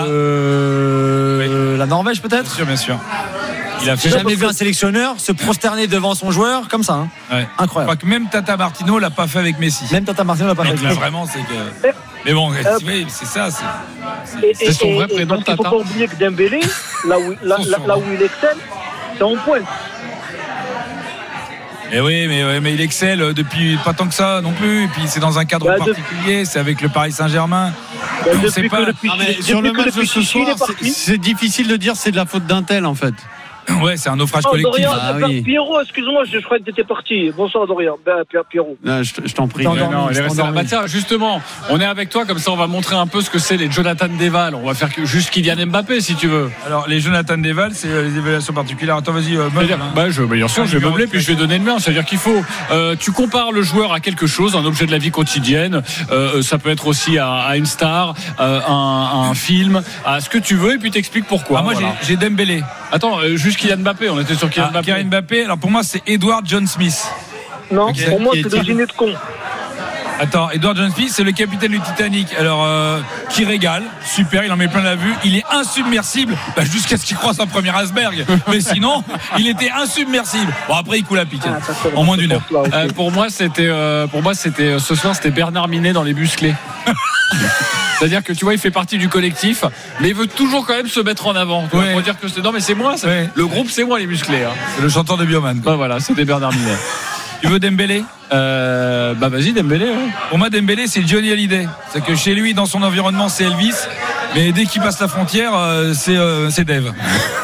Speaker 3: la Norvège, peut-être.
Speaker 1: Bien sûr.
Speaker 3: J'ai jamais vu un sélectionneur se prosterner devant son joueur comme ça. Hein.
Speaker 1: Ouais.
Speaker 3: Incroyable.
Speaker 1: Je crois que même Tata Martino l'a pas fait avec Messi.
Speaker 3: Même Tata Martino l'a pas fait avec Messi.
Speaker 1: Vraiment, c'est que. Mais bon, c'est ça.
Speaker 7: C'est son vrai prénom, Tata.
Speaker 12: Il faut pas oublier que Dembélé, là où il excelle, c'est en pointe.
Speaker 1: Mais oui, mais il excelle depuis pas tant que ça non plus. Et puis c'est dans un cadre particulier, c'est avec le Paris Saint-Germain.
Speaker 2: Sur le match de ce soir, c'est difficile de dire c'est de la faute d'un tel en fait.
Speaker 1: Ouais, c'est un naufrage collectif.
Speaker 12: Dorian, Pierrot, excuse-moi, je croyais que tu étais parti. Bonsoir Dorian, Pierrot.
Speaker 2: Non, je t'en prie.
Speaker 7: Tiens, justement, on est avec toi, comme ça on va montrer un peu ce que c'est les Jonathan Deval. On va faire juste Kylian Mbappé si tu veux.
Speaker 1: Alors les Jonathan Deval, c'est les évaluations particulières. Attends, vas-y,
Speaker 7: bien sûr, je vais meubler puis je vais donner le mien. C'est-à-dire qu'il faut, tu compares le joueur à quelque chose, un objet de la vie quotidienne. Ça peut être aussi à une star, un film, à ce que tu veux, et puis t'expliques pourquoi.
Speaker 1: Moi j'ai Dembélé.
Speaker 7: Attends, juste Kylian Mbappé, on était sur Kylian Mbappé.
Speaker 1: Kylian Mbappé, alors pour moi c'est Edward John Smith.
Speaker 12: Non, pour moi c'est le dîner de con.
Speaker 1: Attends, Edward John Smith, c'est le capitaine du Titanic. Alors, qui régale, super, il en met plein la vue. Il est insubmersible, jusqu'à ce qu'il croise un premier iceberg. Mais sinon, il était insubmersible. Bon, après, il coule à pic, en moins d'une heure.
Speaker 7: Pour moi, c'était ce soir, c'était Bernard Minet dans Les Musclés. C'est-à-dire que tu vois, il fait partie du collectif, mais il veut toujours quand même se mettre en avant. Pour dire que non, mais c'est moi. Le groupe, c'est moi, Les Musclés. Hein.
Speaker 1: C'est le chanteur de Bioman.
Speaker 7: Voilà, c'était Bernard Minet.
Speaker 1: Tu veux Dembélé?
Speaker 7: Vas-y, Dembélé. Ouais.
Speaker 1: Pour moi, Dembélé, c'est Johnny Hallyday. C'est que chez lui, dans son environnement, c'est Elvis. Mais dès qu'il passe la frontière, c'est Dave.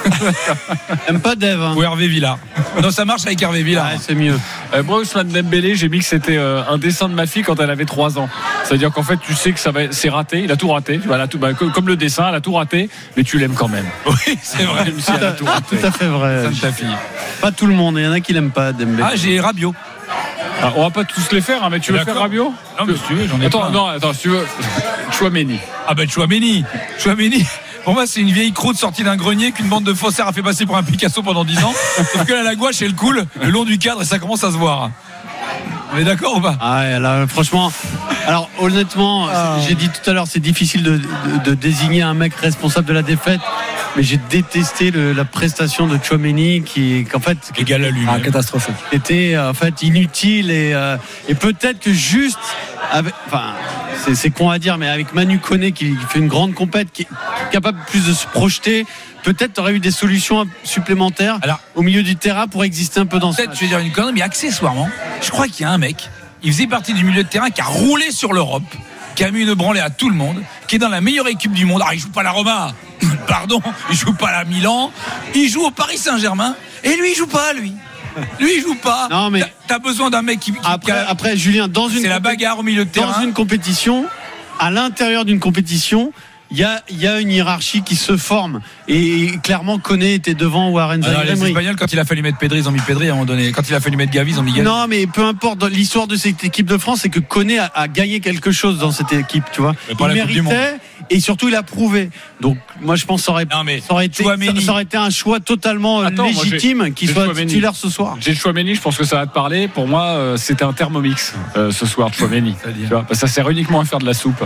Speaker 2: Même pas Dave. Hein.
Speaker 1: Ou Hervé Villard. Non, ça marche avec Hervé Villard.
Speaker 2: Ouais, c'est mieux.
Speaker 7: Moi, Ousmane Dembélé, j'ai mis que c'était un dessin de ma fille quand elle avait 3 ans. C'est-à-dire qu'en fait, tu sais que c'est raté. Il a tout raté. Comme le dessin, elle a tout raté. Mais tu l'aimes quand même.
Speaker 1: Oui, c'est vrai.
Speaker 7: Même si elle a tout raté.
Speaker 2: Tout à fait vrai.
Speaker 1: Ça de ta fille.
Speaker 2: Pas tout le monde. Il y en a qui l'aiment pas, Dembélé.
Speaker 1: J'ai Rabiot.
Speaker 7: On va pas tous les faire, hein, mais tu veux faire Rabiot?
Speaker 1: Non, mais si tu veux, j'en ai pas.
Speaker 7: Attends, si tu veux. Chouameni.
Speaker 1: Chouameni. Pour moi, c'est une vieille croûte sortie d'un grenier qu'une bande de faussaires a fait passer pour un Picasso pendant 10 ans. Sauf que la gouache, elle coule le long du cadre et ça commence à se voir. On est d'accord ou pas?
Speaker 2: Franchement, alors honnêtement, j'ai dit tout à l'heure, c'est difficile de désigner un mec responsable de la défaite. Mais j'ai détesté la prestation de Chouameni qu'en fait
Speaker 1: égal à lui,
Speaker 3: catastrophique.
Speaker 2: Était en fait inutile et peut-être que juste c'est con à dire, mais avec Manu Koné qui fait une grande compète, qui est capable plus de se projeter, peut-être t'aurais eu des solutions supplémentaires au milieu du terrain pour exister un peu dans ce match.
Speaker 1: Peut-être, je vais dire une connerie, mais accessoirement, je crois qu'il y a un mec, il faisait partie du milieu de terrain qui a roulé sur l'Europe, qui a mis une branlée à tout le monde, qui est dans la meilleure équipe du monde. Il joue pas à la Roma, pardon, il joue pas à la Milan, il joue au Paris Saint-Germain, et lui il joue pas, lui il joue pas.
Speaker 2: Non, mais
Speaker 1: t'as besoin d'un mec qui
Speaker 2: après Julien,
Speaker 1: c'est la bagarre au milieu de terrain.
Speaker 2: Dans une compétition, à l'intérieur d'une compétition, il y a une hiérarchie qui se forme et clairement Koné était devant Warren Zaïre.
Speaker 1: Les Espagnols, quand il a fallu mettre Pedri, ils ont mis Pedri à un moment donné. Quand il a fallu mettre Gavi, ils ont mis Gavi.
Speaker 2: Non, mais peu importe, dans l'histoire de cette équipe de France, c'est que Koné a gagné quelque chose dans cette équipe, tu vois. Il méritait et surtout il a prouvé. Donc moi je pense que ça aurait été un choix totalement légitime qu'il soit titulaire ce soir.
Speaker 7: J'ai Chouameni, je pense que ça va te parler. Pour moi, c'était un Thermomix ce soir, Chouameni. Ça sert uniquement à faire de la soupe.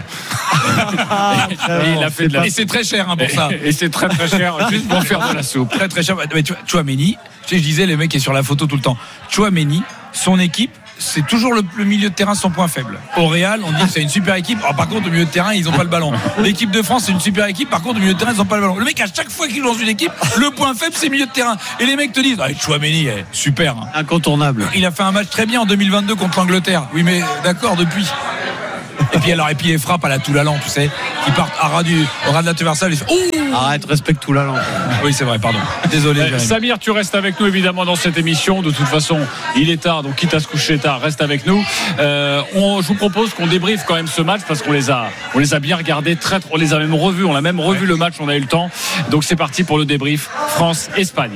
Speaker 7: Il a fait
Speaker 1: et c'est très cher pour ça.
Speaker 7: Et c'est très très cher juste pour faire de la soupe.
Speaker 1: Très très cher. Mais tu vois, Chouameni, Tu sais, je disais, le mec est sur la photo tout le temps. Tchouaméni, son équipe, c'est toujours le milieu de terrain son point faible. Au Real, on dit que c'est une super équipe. Alors, par contre, au milieu de terrain, ils n'ont pas le ballon. L'équipe de France, c'est une super équipe. Par contre, au milieu de terrain, ils n'ont pas le ballon. Le mec, à chaque fois qu'il joue dans une équipe, le point faible, c'est le milieu de terrain. Et les mecs te disent, Tchouaméni, super.
Speaker 2: Incontournable.
Speaker 1: Il a fait un match très bien en 2022 contre l'Angleterre. Oui, mais d'accord, depuis. Et puis les frappes à la Toulalan, tu sais, qui partent au ras de la transversale.
Speaker 2: Arrête, respecte Toulalan.
Speaker 1: Oui, c'est vrai, pardon. Désolé.
Speaker 7: Samir, tu restes avec nous évidemment dans cette émission. De toute façon, il est tard, donc quitte à se coucher tard, reste avec nous. Je vous propose qu'on débriefe quand même ce match parce qu'on les a bien regardés, on les a même revus, on a même revu le match, on a eu le temps. Donc c'est parti pour le débrief France-Espagne.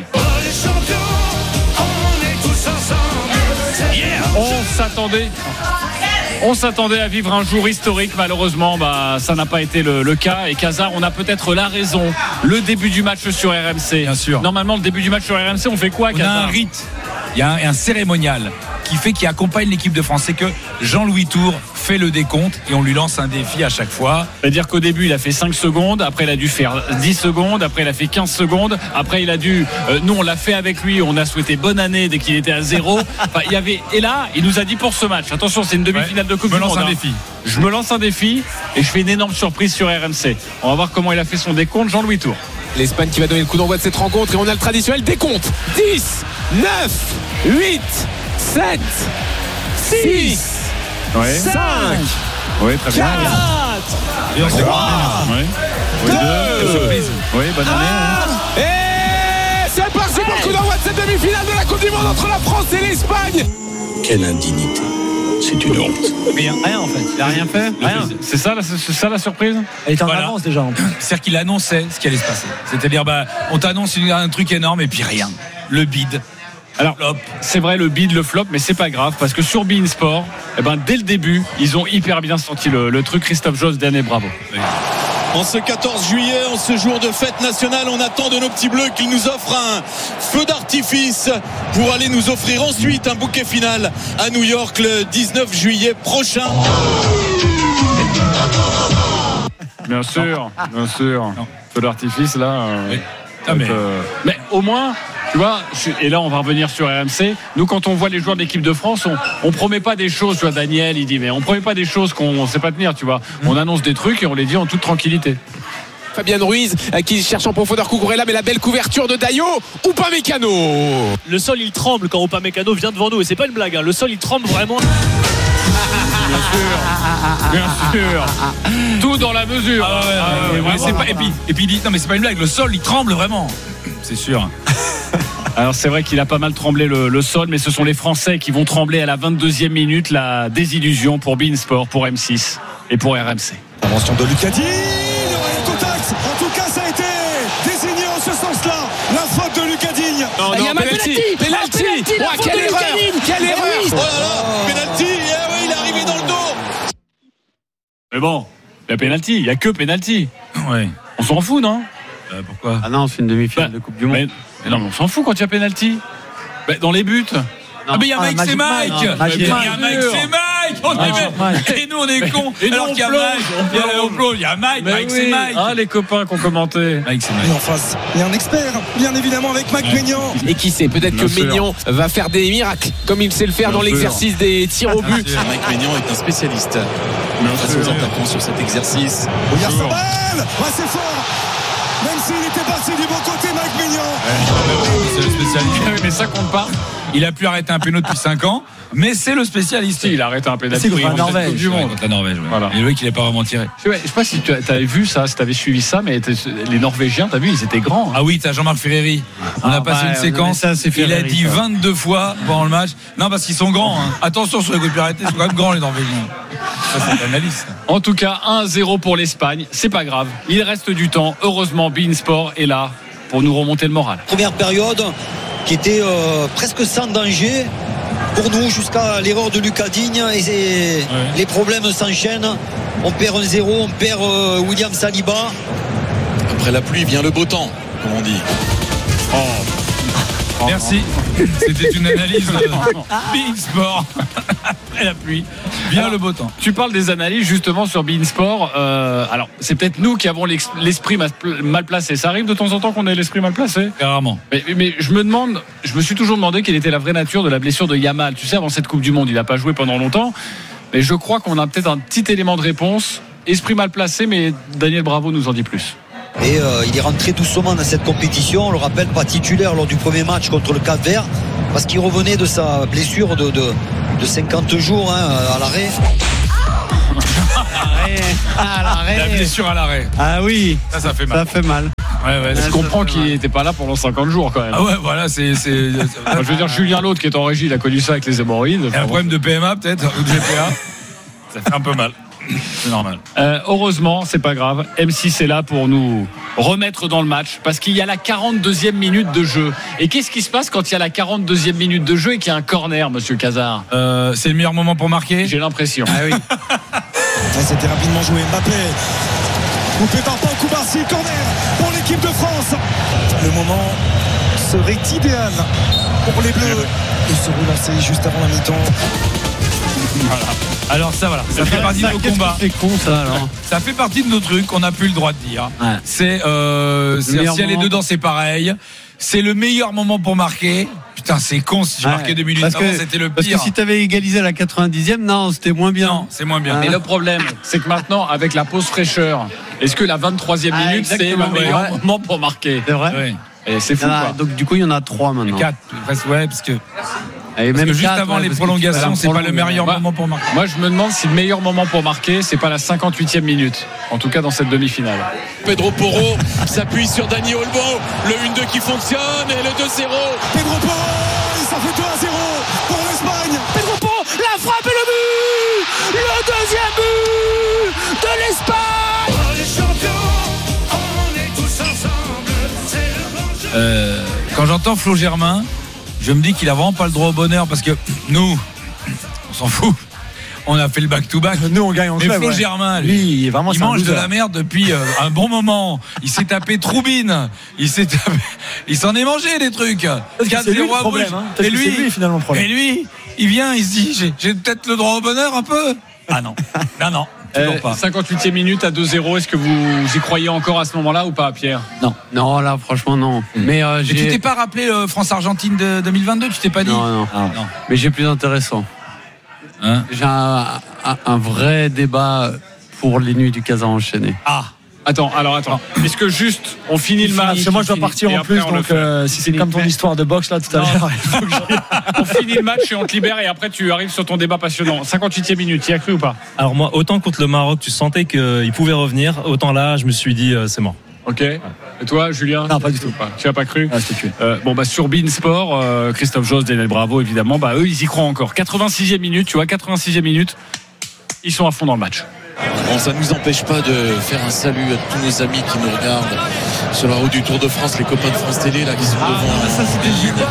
Speaker 7: On s'attendait à vivre un jour historique. Malheureusement, ça n'a pas été le cas. Et Casar, on a peut-être la raison. Le début du match sur RMC.
Speaker 1: Bien sûr.
Speaker 7: Normalement, le début du match sur RMC, on fait quoi, Casar ?
Speaker 1: On a un rite. Il y a un cérémonial qui accompagne l'équipe de France. C'est que Jean-Louis Tour fait le décompte et on lui lance un défi à chaque fois.
Speaker 7: C'est-à-dire qu'au début, il a fait 5 secondes. Après, il a dû faire 10 secondes. Après, il a fait 15 secondes. Après, il a dû... nous, on l'a fait avec lui. On a souhaité bonne année dès qu'il était à 0. Et là, il nous a dit pour ce match, attention, c'est une demi-finale de Coupe du Monde. Je me lance un défi et je fais une énorme surprise sur RMC. On va voir comment il a fait son décompte, Jean-Louis Tour.
Speaker 13: L'Espagne qui va donner le coup d'envoi de cette rencontre et on a le traditionnel décompte. 10, 9, 8, 7, 6, 5,
Speaker 7: oui, très bien.
Speaker 13: 4, 3, 2,
Speaker 7: bonne année.
Speaker 13: Et c'est parti pour le coup d'envoi de cette demi-finale de la Coupe du Monde entre la France et l'Espagne.
Speaker 14: Quelle indignité. C'est une honte.
Speaker 2: Mais rien en fait. Il n'a rien fait. Rien.
Speaker 7: C'est ça la surprise.
Speaker 3: Elle était en avance déjà.
Speaker 1: C'est-à-dire qu'il annonçait ce qui allait se passer. C'est-à-dire, on t'annonce un truc énorme et puis rien. Le bide.
Speaker 7: Alors, c'est vrai, le bid, le flop, mais c'est pas grave parce que sur beIN Sport, dès le début, ils ont hyper bien senti le truc. Christophe Josden, bravo.
Speaker 15: Oui. En ce 14 juillet, en ce jour de fête nationale, on attend de nos petits bleus qu'ils nous offrent un feu d'artifice pour aller nous offrir ensuite un bouquet final à New York le 19 juillet prochain.
Speaker 7: Bien sûr. Feu d'artifice là.
Speaker 1: Oui.
Speaker 7: Mais au moins, tu vois, et là on va revenir sur RMC. Nous, quand on voit les joueurs de l'équipe de France, on promet pas des choses. Tu vois, Daniel, il dit, mais on promet pas des choses qu'on sait pas tenir. Tu vois, on annonce des trucs et on les dit en toute tranquillité.
Speaker 13: Fabien Ruiz qui cherche en profondeur Cucurella, mais la belle couverture de Dayo. Upamecano.
Speaker 16: Le sol il tremble quand Upamecano vient devant nous et c'est pas une blague. Le sol il tremble vraiment.
Speaker 7: Bien sûr. Tout dans la mesure.
Speaker 1: Et puis il dit non mais c'est pas une blague. Le sol il tremble vraiment. C'est sûr.
Speaker 7: Alors c'est vrai qu'il a pas mal tremblé le sol, mais ce sont les Français qui vont trembler à la 22e minute. La désillusion pour beIN Sport, pour M6 et pour RMC.
Speaker 15: Intervention de Lucas Digne. En tout cas, ça a été désigné en ce sens-là. La faute de Lucas Digne.
Speaker 13: Il y a penalty. Quelle erreur.
Speaker 15: Oh là là, penalty. Il est arrivé dans le dos.
Speaker 7: Mais bon, il y a penalty. Il y a que penalty.
Speaker 1: Ouais.
Speaker 7: On s'en fout, non?
Speaker 1: Pourquoi?
Speaker 2: Ah non, c'est une demi-finale de Coupe du Monde.
Speaker 7: Mais non, mais on s'en fout quand il y a penalty. Dans les buts.
Speaker 1: Ah mais il y a Mike, c'est Mike. Il y a Mike, c'est Mike. Et nous on est cons. Alors qu'il y a Mike, il y a Mike, c'est Mike.
Speaker 7: Ah les copains qui ont commenté.
Speaker 1: Mike, c'est Mike.
Speaker 15: Et en face, il y a un expert, bien évidemment, avec Mike Maignan.
Speaker 13: Et qui sait, peut-être que Maignan va faire des miracles comme il sait le faire dans l'exercice des tirs au but.
Speaker 15: Mike Maignan est un spécialiste face aux attaquants sur cet exercice. Regarde sa balle, c'est fort. Même s'il était parti du bon côté, Mike Maignan.
Speaker 1: C'est le spécialiste.
Speaker 7: Mais ça compte pas.
Speaker 1: Il a pu arrêter un péno depuis 5 ans, mais c'est le spécialiste.
Speaker 7: Il a arrêté un pénalty
Speaker 3: contre la Norvège.
Speaker 1: Contre la Norvège.
Speaker 7: Voilà.
Speaker 1: Et lui qu'il n'a pas vraiment tiré.
Speaker 7: Je sais pas si tu avais vu ça, si tu avais suivi ça, mais les Norvégiens, t'as vu, ils étaient grands.
Speaker 1: Ah oui, t'as Jean-Marc Ferreri. On a passé une séquence. Il a dit 22 fois pendant le match. Non, parce qu'ils sont grands. Attention sur les coups de pied arrêtés, ils sont quand même grands les Norvégiens. Ça, c'est l'analyse.
Speaker 7: En tout cas, 1-0 pour l'Espagne. C'est pas grave. Il reste du temps. Heureusement, beIN Sport est là pour nous remonter le moral.
Speaker 17: Première période qui était presque sans danger pour nous jusqu'à l'erreur de Lucas Digne et les problèmes s'enchaînent. On perd 1-0, on perd William Saliba.
Speaker 15: Après la pluie vient le beau temps, comme on dit.
Speaker 1: Merci. C'était une analyse Bein Sport. Après la pluie, vient le beau temps.
Speaker 7: Tu parles des analyses justement sur Bein Sport. Alors, c'est peut-être nous qui avons l'esprit mal placé. Ça arrive de temps en temps qu'on ait l'esprit mal placé.
Speaker 1: Carrément.
Speaker 7: Mais je me suis toujours demandé quelle était la vraie nature de la blessure de Yamal. Tu sais, avant cette Coupe du Monde, il n'a pas joué pendant longtemps. Mais je crois qu'on a peut-être un petit élément de réponse. Esprit mal placé, mais Daniel Bravo nous en dit plus.
Speaker 17: Et il est rentré doucement dans cette compétition. On le rappelle, pas titulaire lors du premier match contre le Cap-Vert, parce qu'il revenait de sa blessure de 50 jours à l'arrêt.
Speaker 2: À l'arrêt.
Speaker 1: La blessure à l'arrêt.
Speaker 2: Ah oui.
Speaker 1: Ça fait mal.
Speaker 2: Ça fait mal.
Speaker 1: Ouais,
Speaker 7: je comprends qu'il n'était pas là pendant 50 jours quand même.
Speaker 1: Ah ouais, voilà, c'est.
Speaker 7: Je veux dire, Julien Lautre qui est en régie, il a connu ça avec les hémorroïdes.
Speaker 1: Il y a un problème de PMA peut-être, ou de GPA. Ça fait un peu mal. C'est normal.
Speaker 7: Heureusement, c'est pas grave. M6 est là pour nous remettre dans le match parce qu'il y a la 42e minute de jeu. Et qu'est-ce qui se passe quand il y a la 42e minute de jeu et qu'il y a un corner, monsieur Cazard?
Speaker 1: C'est le meilleur moment pour marquer?
Speaker 7: J'ai l'impression.
Speaker 2: Ah oui.
Speaker 18: C'était rapidement joué. Mbappé. Coupé par Paul Koubarsi. Corner pour l'équipe de France. Le moment serait idéal pour les Bleus de se relancer juste avant la mi-temps.
Speaker 1: Voilà. Alors ça fait partie de nos combats.
Speaker 2: C'est con ça alors.
Speaker 1: Ça fait partie de nos trucs qu'on n'a plus le droit de dire. Ouais. C'est si elle est dedans, c'est pareil. C'est le meilleur moment pour marquer. Putain, c'est con si je marquais 2 minutes avant, c'était le pire.
Speaker 2: Parce que si t'avais égalisé à la 90e, non, c'était moins bien.
Speaker 1: Non, c'est moins bien.
Speaker 7: Mais le problème, c'est que maintenant, avec la pause fraîcheur, est-ce que la 23e minute, c'est le meilleur moment pour marquer?
Speaker 2: C'est vrai.
Speaker 1: Oui.
Speaker 7: Et c'est fou.
Speaker 2: Donc du coup, il y en a 3 maintenant.
Speaker 1: 4, presque, ouais, parce que.
Speaker 2: Et
Speaker 1: Parce
Speaker 2: même
Speaker 1: que juste
Speaker 2: 4,
Speaker 1: avant les prolongations, c'est pas le meilleur moment pour marquer.
Speaker 7: Moi, je me demande si le meilleur moment pour marquer, c'est pas la 58e minute. En tout cas, dans cette demi-finale.
Speaker 15: Pedro Porro s'appuie sur Dani Olmo. Le 1-2 qui fonctionne et le 2-0.
Speaker 18: Pedro Porro, ça fait 2-0 pour l'Espagne.
Speaker 5: Pedro Porro, la frappe et le but. Le deuxième but de l'Espagne. Oh, les champions, on est tous ensemble. C'est le bon jeu.
Speaker 1: Quand j'entends Flo Germain, je me dis qu'il a vraiment pas le droit au bonheur parce que nous, on s'en fout. On a fait le back-to-back.
Speaker 3: Nous, on gagne en club.
Speaker 1: Mais Flo Germain,
Speaker 3: lui, vraiment,
Speaker 1: il mange de la merde depuis un bon moment. Il s'est tapé Troubine. Il s'en est mangé des trucs. 4-0 à Bruges.
Speaker 3: Et lui, finalement, le problème.
Speaker 1: Et lui, il vient, il se dit, j'ai peut-être le droit au bonheur un peu. Ah non, non.
Speaker 7: 58e minute à 2-0, est-ce que vous y croyez encore à ce moment-là ou pas, Pierre?
Speaker 2: Non, là franchement non. Mais
Speaker 1: tu t'es pas rappelé France-Argentine de 2022? Tu t'es pas dit?
Speaker 2: Non. Mais j'ai plus intéressant. J'ai un vrai débat pour les nuits du Casa enchaîné.
Speaker 7: Attends. Est-ce que juste on finit le match?
Speaker 3: Parce que moi je dois partir en plus, donc si c'est comme ton histoire de boxe là tout à l'heure.
Speaker 7: On finit le match et on te libère et après tu arrives sur ton débat passionnant. 58e minute, tu y as cru ou pas?
Speaker 4: Alors moi, autant contre le Maroc, tu sentais qu'il pouvait revenir, autant là, je me suis dit c'est mort.
Speaker 7: Ok. Et toi, Julien?
Speaker 3: Non, pas du tout.
Speaker 7: Tu n'as pas cru?
Speaker 3: C'était tué.
Speaker 7: Sur Bein Sport, Christophe Josse, Daniel Bravo, évidemment, eux, ils y croient encore. 86e minute, tu vois, 86e minute, ils sont à fond dans le match.
Speaker 15: Bon, ça ne nous empêche pas de faire un salut à tous nos amis qui nous regardent sur la route du Tour de France, les copains de France Télé là qui sont devant.
Speaker 2: Ça c'était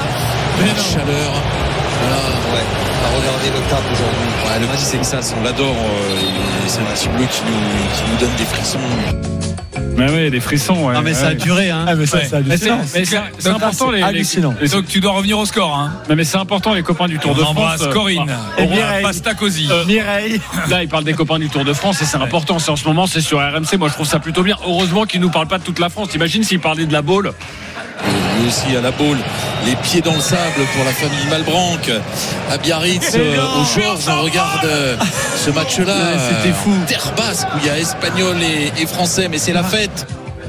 Speaker 15: la chaleur. Voilà.
Speaker 17: Ouais, on va regarder le cap aujourd'hui.
Speaker 15: Ouais, le petit Texas, on l'adore. C'est un petit bleu qui nous donne des frissons.
Speaker 7: Mais oui, des frissons. Ouais.
Speaker 2: Non, mais ça a duré.
Speaker 3: Mais ça, c'est hallucinant.
Speaker 7: C'est important
Speaker 3: hallucinant.
Speaker 1: Et donc tu dois revenir au score. Hein.
Speaker 7: Non, mais c'est important les copains du Tour de France.
Speaker 1: On embrasse Corinne.
Speaker 3: Et Mireille.
Speaker 1: Pastacosi.
Speaker 3: Mireille.
Speaker 7: Là, il parle des copains du Tour de France et c'est important. C'est en ce moment, c'est sur RMC. Moi, je trouve ça plutôt bien. Heureusement qu'il nous parle pas de toute la France. T'imagines s'il parlait de la Baule?
Speaker 15: Lui aussi à la Baule, les pieds dans le sable pour la famille Malbranc à Biarritz, au Georges. On regarde ce match-là.
Speaker 2: Ouais, c'était fou.
Speaker 15: Terre basque où il y a Espagnols et Français, mais c'est la fête.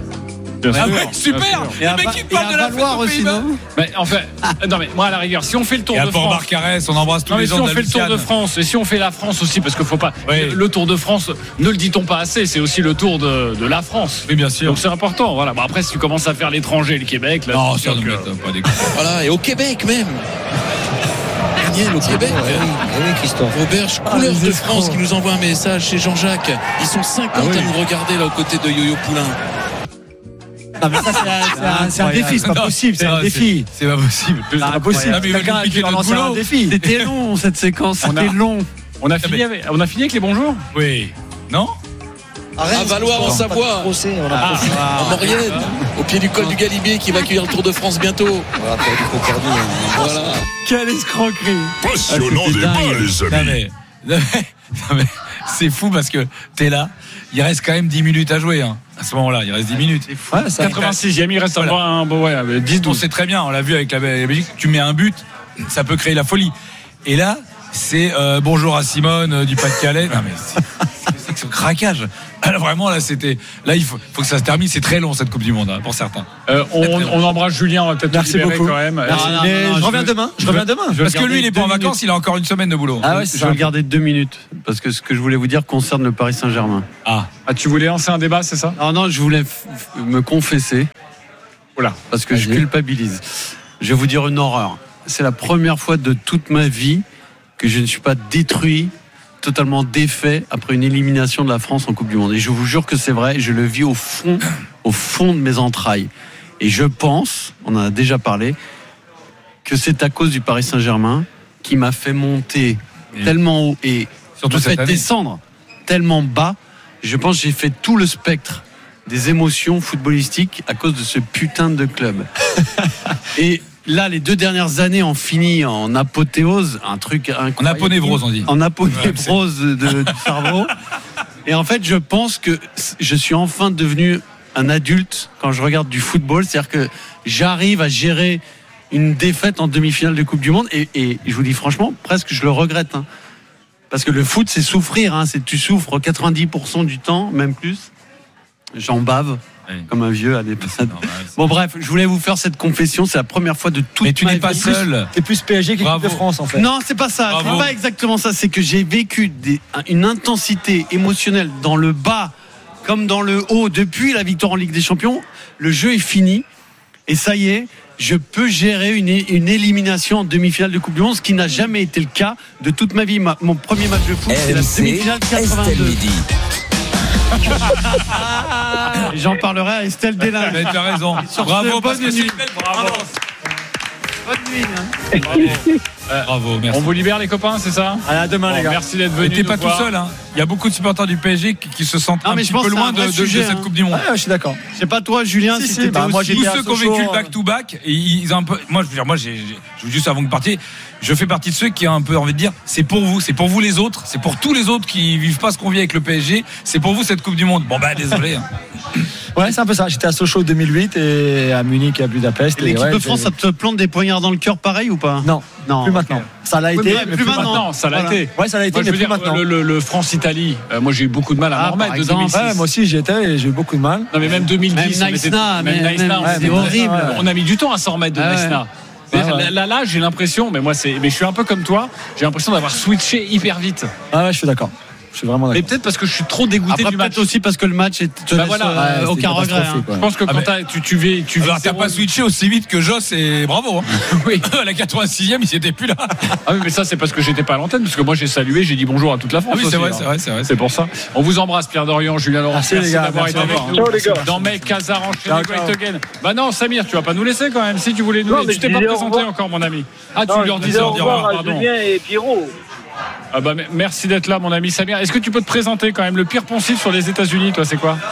Speaker 1: Super. Le mec qui parle de la fête aussi, non?
Speaker 7: Mais en fait, non mais moi à la rigueur, si on fait le Tour de France,
Speaker 1: Port-Barcarès, on embrasse tous les gens de la
Speaker 7: Si on fait le Tour de France et si on fait la France aussi, parce qu'il faut pas. Le Tour de France, ne le dit-on pas assez, c'est aussi le Tour de la France.
Speaker 1: Oui, bien sûr.
Speaker 7: Donc c'est important. Voilà. Bon, après, si tu commences à faire l'étranger, le Québec, là.
Speaker 1: Non, ça ne m'étonne pas des coups.
Speaker 15: Voilà, et au Québec même. Daniel, au Québec.
Speaker 17: Oui, Christophe.
Speaker 15: Auberge Couleur de France qui nous envoie un message chez Jean-Jacques. Ils sont 50 à nous regarder là aux côtés de Yo-Yo Poulain.
Speaker 3: Non, mais ça, c'est un défi, c'est pas possible, c'est un défi.
Speaker 1: C'est pas possible.
Speaker 3: C'est pas possible.
Speaker 1: Quelqu'un qui va lancer un défi.
Speaker 2: C'était long cette séquence, c'était long.
Speaker 7: On a fini avec les bonjours?
Speaker 1: Oui. Non?
Speaker 17: Rennes,
Speaker 15: à Valoir en Savoie,
Speaker 17: en
Speaker 15: Maurienne, au pied du col du Galibier qui va accueillir le Tour de France bientôt.
Speaker 17: Voilà.
Speaker 2: Quelle escroquerie.
Speaker 5: Passionnant débat, les amis.
Speaker 1: Non mais, c'est fou parce que t'es là, il reste quand même 10 minutes à jouer. Hein. À ce moment-là, il reste 10 minutes.
Speaker 7: Ouais, 86e, il reste encore un 10-12.
Speaker 1: On sait très bien, on l'a vu avec la Belgique, tu mets un but, ça peut créer la folie. Et là, c'est bonjour à Simone du Pas-de-Calais. Non mais c'est ce craquage. Alors vraiment là, il faut que ça se termine. C'est très long cette Coupe du Monde hein, pour certains.
Speaker 7: On embrasse Julien, on va peut-être
Speaker 3: Merci beaucoup
Speaker 7: quand même.
Speaker 3: Je reviens demain.
Speaker 1: Parce que lui, il est pas en vacances, il a encore une semaine de boulot.
Speaker 2: Ah ouais, je vais le garder 2 minutes parce que ce que je voulais vous dire concerne le Paris Saint-Germain.
Speaker 7: Ah, tu voulais lancer un débat, c'est ça?
Speaker 2: Non, je voulais me confesser.
Speaker 7: Voilà,
Speaker 2: parce que je culpabilise. Je vais vous dire une horreur. C'est la première fois de toute ma vie que je ne suis pas détruit, totalement défait après une élimination de la France en Coupe du Monde. Et je vous jure que c'est vrai, je le vis au fond de mes entrailles. Et je pense, on en a déjà parlé, que c'est à cause du Paris Saint-Germain qui m'a fait monter tellement haut et surtout fait descendre tellement bas. Je pense que j'ai fait tout le spectre des émotions footballistiques à cause de ce putain de club. Et là, les 2 dernières années ont fini en apothéose, un truc incroyable.
Speaker 1: En aponévrose, on dit.
Speaker 2: En aponévrose du cerveau. Et en fait, je pense que je suis enfin devenu un adulte quand je regarde du football. C'est-à-dire que j'arrive à gérer une défaite en demi-finale de Coupe du Monde. Et je vous dis franchement, presque je le regrette. Hein. Parce que le foot, c'est souffrir. Hein. Tu souffres 90% du temps, même plus. J'en bave. Comme un vieux à des passades. Bon bref, je voulais vous faire cette confession, c'est la première fois de toute ma vie. Mais
Speaker 1: tu n'es pas seul.
Speaker 3: T'es plus PSG qu'équipe de France en fait.
Speaker 2: Non, c'est pas ça. C'est pas exactement ça. C'est que j'ai vécu une intensité émotionnelle dans le bas comme dans le haut depuis la victoire en Ligue des Champions. Le jeu est fini et ça y est, je peux gérer une élimination en demi-finale de Coupe du Monde, ce qui n'a jamais été le cas de toute ma vie. Mon premier match de foot, c'est la demi-finale 82. J'en parlerai à Estelle Délin.
Speaker 1: Mais tu as raison. Bravo, parce que c'est bravo.
Speaker 2: Bonne nuit.
Speaker 1: Bravo, merci.
Speaker 7: On vous libère les copains, c'est ça?
Speaker 3: À demain les gars.
Speaker 7: Merci d'être venus.
Speaker 1: T'es pas tout seul, hein. Il y a beaucoup de supporters du PSG qui se sentent un petit peu loin de cette Coupe du Monde.
Speaker 3: Ouais, je suis d'accord.
Speaker 2: C'est pas toi, Julien, si t'étais
Speaker 3: moi
Speaker 1: tous ceux qui ont vécu le back-to-back, et ils ont un peu. Moi, je veux dire, je veux juste avant que vous partiez, je fais partie de ceux qui ont un peu envie de dire, c'est pour vous les autres, c'est pour tous les autres qui vivent pas ce qu'on vit avec le PSG, c'est pour vous cette Coupe du Monde. Bon bah désolé.
Speaker 3: Ouais, c'est un peu ça. J'étais à Sochaux 2008 et à Munich et à Budapest.
Speaker 2: Et l'équipe de France, ça te plante des poignards dans le cœur pareil ou pas?
Speaker 3: Non, plus maintenant. Ça l'a été,
Speaker 7: mais plus maintenant. Ça l'a été.
Speaker 3: Ouais, ça l'a été, mais plus maintenant.
Speaker 7: Le France-Italie, moi j'ai eu beaucoup de mal à m'en remettre de 2006.
Speaker 3: Ouais, moi aussi j'y étais et j'ai eu beaucoup de mal.
Speaker 7: Non mais même 2010,
Speaker 2: même Naïsna, c'est horrible.
Speaker 7: On a mis du temps à s'en remettre de Naïsna. Là, j'ai l'impression, mais je suis un peu comme toi, j'ai l'impression d'avoir switché hyper vite.
Speaker 3: Ah ouais, je suis d'accord. Je suis vraiment d'accord.
Speaker 7: Mais peut-être parce que je suis trop dégoûté du match.
Speaker 2: Peut-être aussi parce que le match est aucun regret.
Speaker 7: Je pense que quand tu vas.
Speaker 1: T'as pas switché aussi vite que Joss et bravo. Oui. À la 86e, il s'était plus là.
Speaker 7: Ah oui, mais ça c'est parce que j'étais pas à l'antenne, parce que moi j'ai salué, j'ai dit bonjour à toute la France.
Speaker 1: Ah oui, c'est vrai.
Speaker 7: C'est pour ça. On vous embrasse, Pierre Dorian, Julien Laurent.
Speaker 3: Merci
Speaker 7: d'avoir été avec nous.
Speaker 12: Ciao les gars.
Speaker 7: Dans Mec, Casar, enchaîné, Great Again. Bah non, Samir, tu vas pas nous laisser quand même. Si tu voulais nous laisser, tu t'es pas présenté encore, mon ami. Ah, tu leur disais au revoir, pardon.
Speaker 12: Julien et Pierrot.
Speaker 7: Ah bah, merci d'être là, mon ami Samir. Est-ce que tu peux te présenter quand même? Le pire poncif sur les États-Unis, toi, c'est quoi?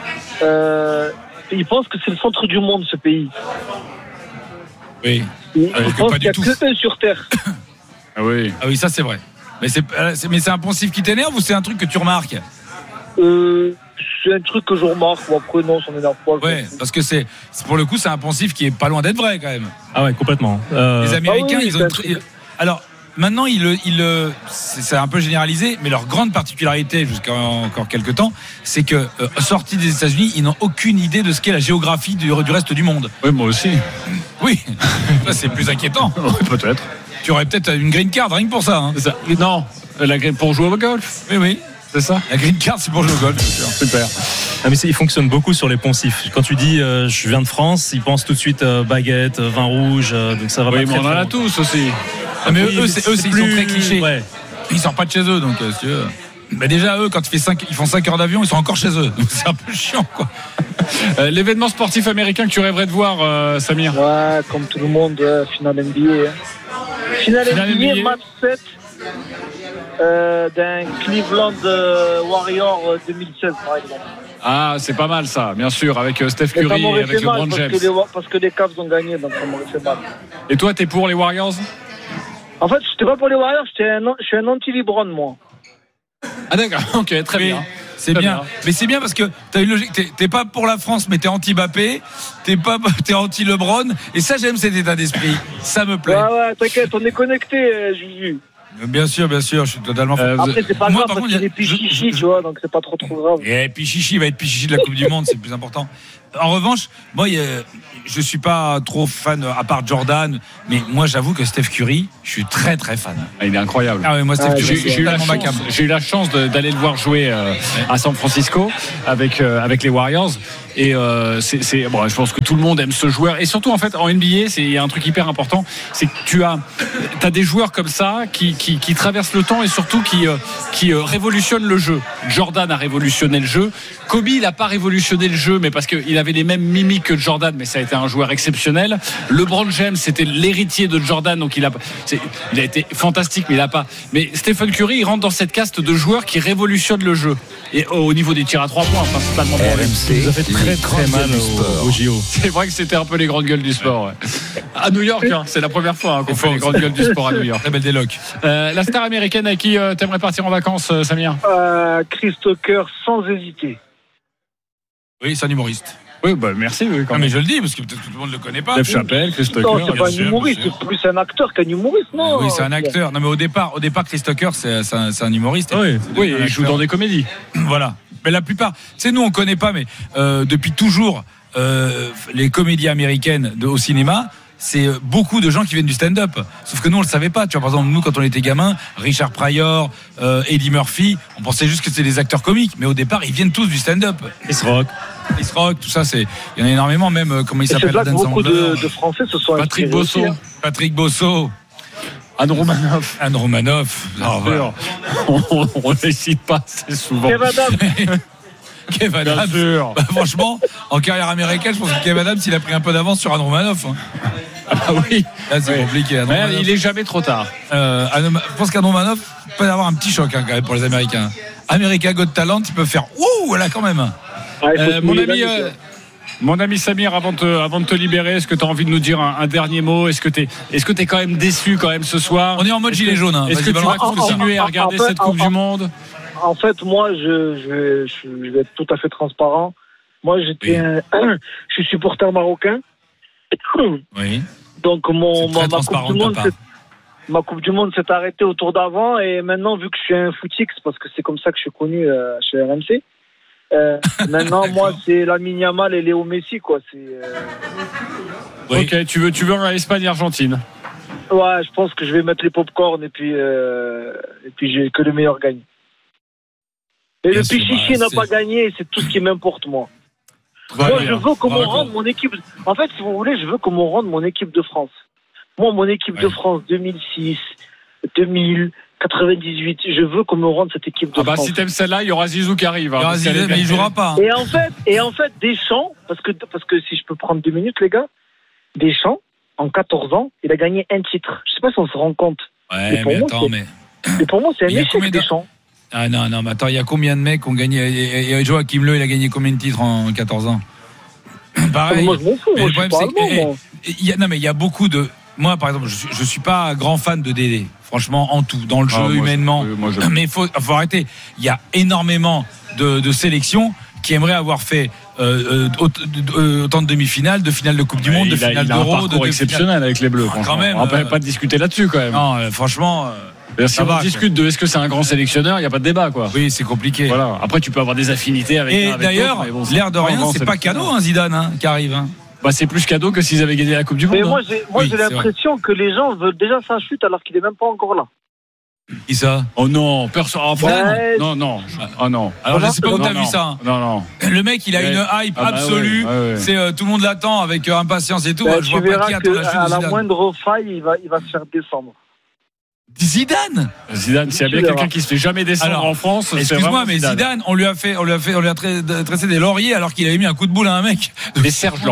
Speaker 12: Ils pensent que c'est le centre du monde, ce pays.
Speaker 1: Oui.
Speaker 12: Ils pensent qu'il n'y a que eux sur Terre.
Speaker 7: Ah oui.
Speaker 1: Ah oui, ça c'est vrai. Mais c'est un poncif qui t'énerve ou c'est un truc que tu remarques?
Speaker 12: C'est un truc que je remarque. Ou après, non, ça m'énerve pas.
Speaker 1: Ouais, parce que c'est pour le coup, c'est un poncif qui est pas loin d'être vrai quand même.
Speaker 4: Ah ouais, complètement.
Speaker 1: Les Américains, ils ont. Alors. Maintenant, c'est un peu généralisé, mais leur grande particularité, jusqu'à encore quelques temps, c'est que, sortis des États-Unis, ils n'ont aucune idée de ce qu'est la géographie du reste du monde.
Speaker 7: Oui, moi aussi.
Speaker 1: Oui, ça c'est plus inquiétant.
Speaker 7: Oui, peut-être.
Speaker 1: Tu aurais peut-être une green card, rien que pour ça. Hein.
Speaker 7: C'est ça. Non, pour jouer au golf.
Speaker 1: Oui.
Speaker 7: C'est ça.
Speaker 1: La green card, c'est pour jouer au golf.
Speaker 7: Super.
Speaker 4: Ah mais il fonctionne beaucoup sur les poncifs. Quand tu dis je viens de France, ils pensent tout de suite baguette, vin rouge, donc ça va pas.
Speaker 7: Oui, mais on en a tous aussi.
Speaker 1: Ah, mais eux, ils sont très clichés. Ouais. Ils sortent pas de chez eux, donc si tu veux. Mais déjà, eux, quand ils font 5 heures d'avion, ils sont encore chez eux. Donc c'est un peu chiant, quoi.
Speaker 7: L'événement sportif américain que tu rêverais de voir, Samir?
Speaker 12: Ouais, comme tout le monde, finale NBA. Finale NBA, match 7. d'un Cleveland Warrior 2016 par exemple.
Speaker 7: Ah, c'est pas mal ça, bien sûr, avec Steph Curry et avec LeBron James.
Speaker 12: Parce que les Cavs ont gagné, donc ça m'aurait fait mal.
Speaker 7: Et toi, t'es pour les Warriors?
Speaker 12: En fait, je n'étais pas pour les Warriors, je suis un anti-LeBron, moi.
Speaker 7: Ah d'accord, ok, très bien.
Speaker 1: C'est bien. Mais c'est bien parce que t'as une logique. T'es pas pour la France, mais t'es anti-Mbappé. T'es anti-LeBron. Et ça, j'aime cet état d'esprit. Ça me plaît.
Speaker 12: Ouais, t'inquiète, on est connecté, Juju.
Speaker 1: Bien sûr, je suis totalement.
Speaker 12: Après, c'est pas grave parce qu'il est Pichichi, tu vois, donc c'est pas trop grave.
Speaker 1: Et Pichichi va être Pichichi de la Coupe du Monde, c'est le plus important. En revanche, moi, je suis pas trop fan, à part Jordan, mais moi, j'avoue que Steph Curry, je suis très très fan.
Speaker 7: Il est incroyable.
Speaker 1: Ah oui, moi, Steph Curry,
Speaker 7: j'ai eu la chance d'aller le voir jouer à San Francisco avec les Warriors. Et bon, je pense que tout le monde aime ce joueur. Et surtout, en fait, en NBA, il y a un truc hyper important, c'est que tu as des joueurs comme ça qui traversent le temps et surtout qui révolutionnent le jeu. Jordan a révolutionné le jeu. Kobe, il n'a pas révolutionné le jeu, mais parce qu'il avait les mêmes mimiques que Jordan, mais ça a été un joueur exceptionnel. LeBron James, c'était l'héritier de Jordan, donc il a été fantastique, mais il n'a pas. Mais Stephen Curry, il rentre dans cette caste de joueurs qui révolutionnent le jeu. Et au niveau des tirs à 3 points, principalement.
Speaker 4: Ça fait très mal au JO.
Speaker 7: C'est vrai que c'était un peu les grandes gueules du sport. Ouais. À New York, c'est la première fois qu'on fait les grandes gueules du sport à New York.
Speaker 1: Très belle déloc.
Speaker 7: La star américaine avec qui t'aimerais partir en vacances, Samir?
Speaker 12: Chris Tucker, sans hésiter.
Speaker 1: Oui, c'est un humoriste.
Speaker 7: Oui, bah merci. Oui,
Speaker 1: mais je le dis parce que peut-être tout le monde ne le connaît pas.
Speaker 7: Dave Chappelle, Chris Tucker.
Speaker 12: Non, c'est pas un humoriste, c'est plus un acteur qu'un humoriste, non?
Speaker 1: Oui, c'est un acteur. Non, mais au départ, Chris Tucker, c'est un humoriste.
Speaker 7: Oui, il joue dans des comédies.
Speaker 1: Voilà. Mais la plupart, tu sais, nous on connaît pas, mais depuis toujours, les comédies américaines au cinéma, c'est beaucoup de gens qui viennent du stand-up. Sauf que nous on le savait pas. Tu vois, par exemple, nous quand on était gamins, Richard Pryor, Eddie Murphy, on pensait juste que c'était des acteurs comiques, mais au départ ils viennent tous du stand-up.
Speaker 4: Chris Rock,
Speaker 1: tout ça, il y en a énormément, même comment il s'appelle.
Speaker 12: C'est là que beaucoup de Français se sont
Speaker 1: Patrick Bosso. Anne Romanoff.
Speaker 7: On ne les cite pas assez souvent.
Speaker 1: Kev Adams. Franchement, en carrière américaine, je pense que Kev Adams, il a pris un peu d'avance sur Anne Romanoff.
Speaker 7: Ah oui.
Speaker 1: Là, c'est compliqué.
Speaker 7: Mais il est jamais trop tard.
Speaker 1: Je pense qu'Anne Romanoff peut avoir un petit choc quand même pour les Américains. America Got Talent, ils peuvent faire ouh, là quand même.
Speaker 7: Mon ami Samir, avant de te libérer, est-ce que tu as envie de nous dire un dernier mot? Est-ce que t'es quand même déçu quand même ce soir?
Speaker 1: On est en mode gilet jaune.
Speaker 7: Est-ce que tu vas continuer à regarder cette Coupe du Monde?
Speaker 12: En fait, moi, je vais être tout à fait transparent. Moi, je suis supporter marocain.
Speaker 1: Oui.
Speaker 12: Donc ma Coupe du Monde s'est arrêtée au tour d'avant, et maintenant, vu que je suis un footix, parce que c'est comme ça que je suis connu chez RMC. Maintenant, moi, c'est Lamine Yamal et Léo Messi, quoi.
Speaker 7: Ok, tu veux en Espagne et Argentine?
Speaker 12: Ouais, je pense que je vais mettre les pop-corn et puis que le meilleur gagne. Et le Pichichi n'a pas gagné, et c'est tout ce qui m'importe, moi. Moi, je veux qu'on me rende mon équipe. En fait, si vous voulez, je veux qu'on me rende mon équipe de France. Moi, mon équipe de France 2006, 2000. 98, je veux qu'on me rende cette équipe de France.
Speaker 7: Si t'aimes celle-là, il y aura Zizou qui arrive.
Speaker 1: Mais il jouera pas.
Speaker 12: Et en fait, Deschamps, parce que si je peux prendre 2 minutes, les gars, Deschamps, en 14 ans, il a gagné un titre. Je sais pas si on se rend compte.
Speaker 1: Ouais,
Speaker 12: mais pour moi, c'est un échec, Deschamps.
Speaker 1: Ah non, mais attends, il y a combien de mecs qui ont gagné? Et Joachim Löw, il a gagné combien de titres en 14 ans? Pareil.
Speaker 12: Moi, je m'en fous. Moi, je suis pas allemand,
Speaker 1: mais il y a beaucoup de. Moi, par exemple, je suis pas grand fan de Dédé. Franchement, en tout, dans le jeu, humainement. Mais il faut arrêter. Il y a énormément de sélections qui aimeraient avoir fait autant de demi-finales, de finales de Coupe du Monde, de finales d'Euro.
Speaker 7: Il a un parcours exceptionnel avec les Bleus.
Speaker 1: Quand même.
Speaker 7: On va pas discuter là-dessus, quand même.
Speaker 1: Non, franchement.
Speaker 7: Si on discute de est-ce que c'est un grand sélectionneur, il n'y a pas de débat, quoi.
Speaker 1: Oui, c'est compliqué.
Speaker 7: Voilà. Après, tu peux avoir des affinités avec.
Speaker 1: Et d'ailleurs, l'air de rien, c'est pas cadeau, Zidane, qui arrive.
Speaker 7: C'est plus cadeau que s'ils avaient gagné la Coupe du Monde.
Speaker 12: Mais moi, j'ai l'impression que les gens veulent déjà sa chute alors qu'il est même pas encore là.
Speaker 1: Qui ça?
Speaker 7: Oh non, personne. Non. Oh non.
Speaker 1: Alors je sais pas où t'as vu ça.
Speaker 7: Non.
Speaker 1: Le mec, il a une hype absolue. C'est tout le monde l'attend avec impatience et tout.
Speaker 12: Je vois pas qui attend la chute de Zidane. À la moindre faille, il va se faire descendre.
Speaker 1: Zidane,
Speaker 7: s'il y a bien quelqu'un qui se fait jamais descendre en France,
Speaker 1: excuse-moi, mais Zidane, on lui a tressé des lauriers alors qu'il avait mis un coup de boule à un mec.
Speaker 7: Des Serge Laurier.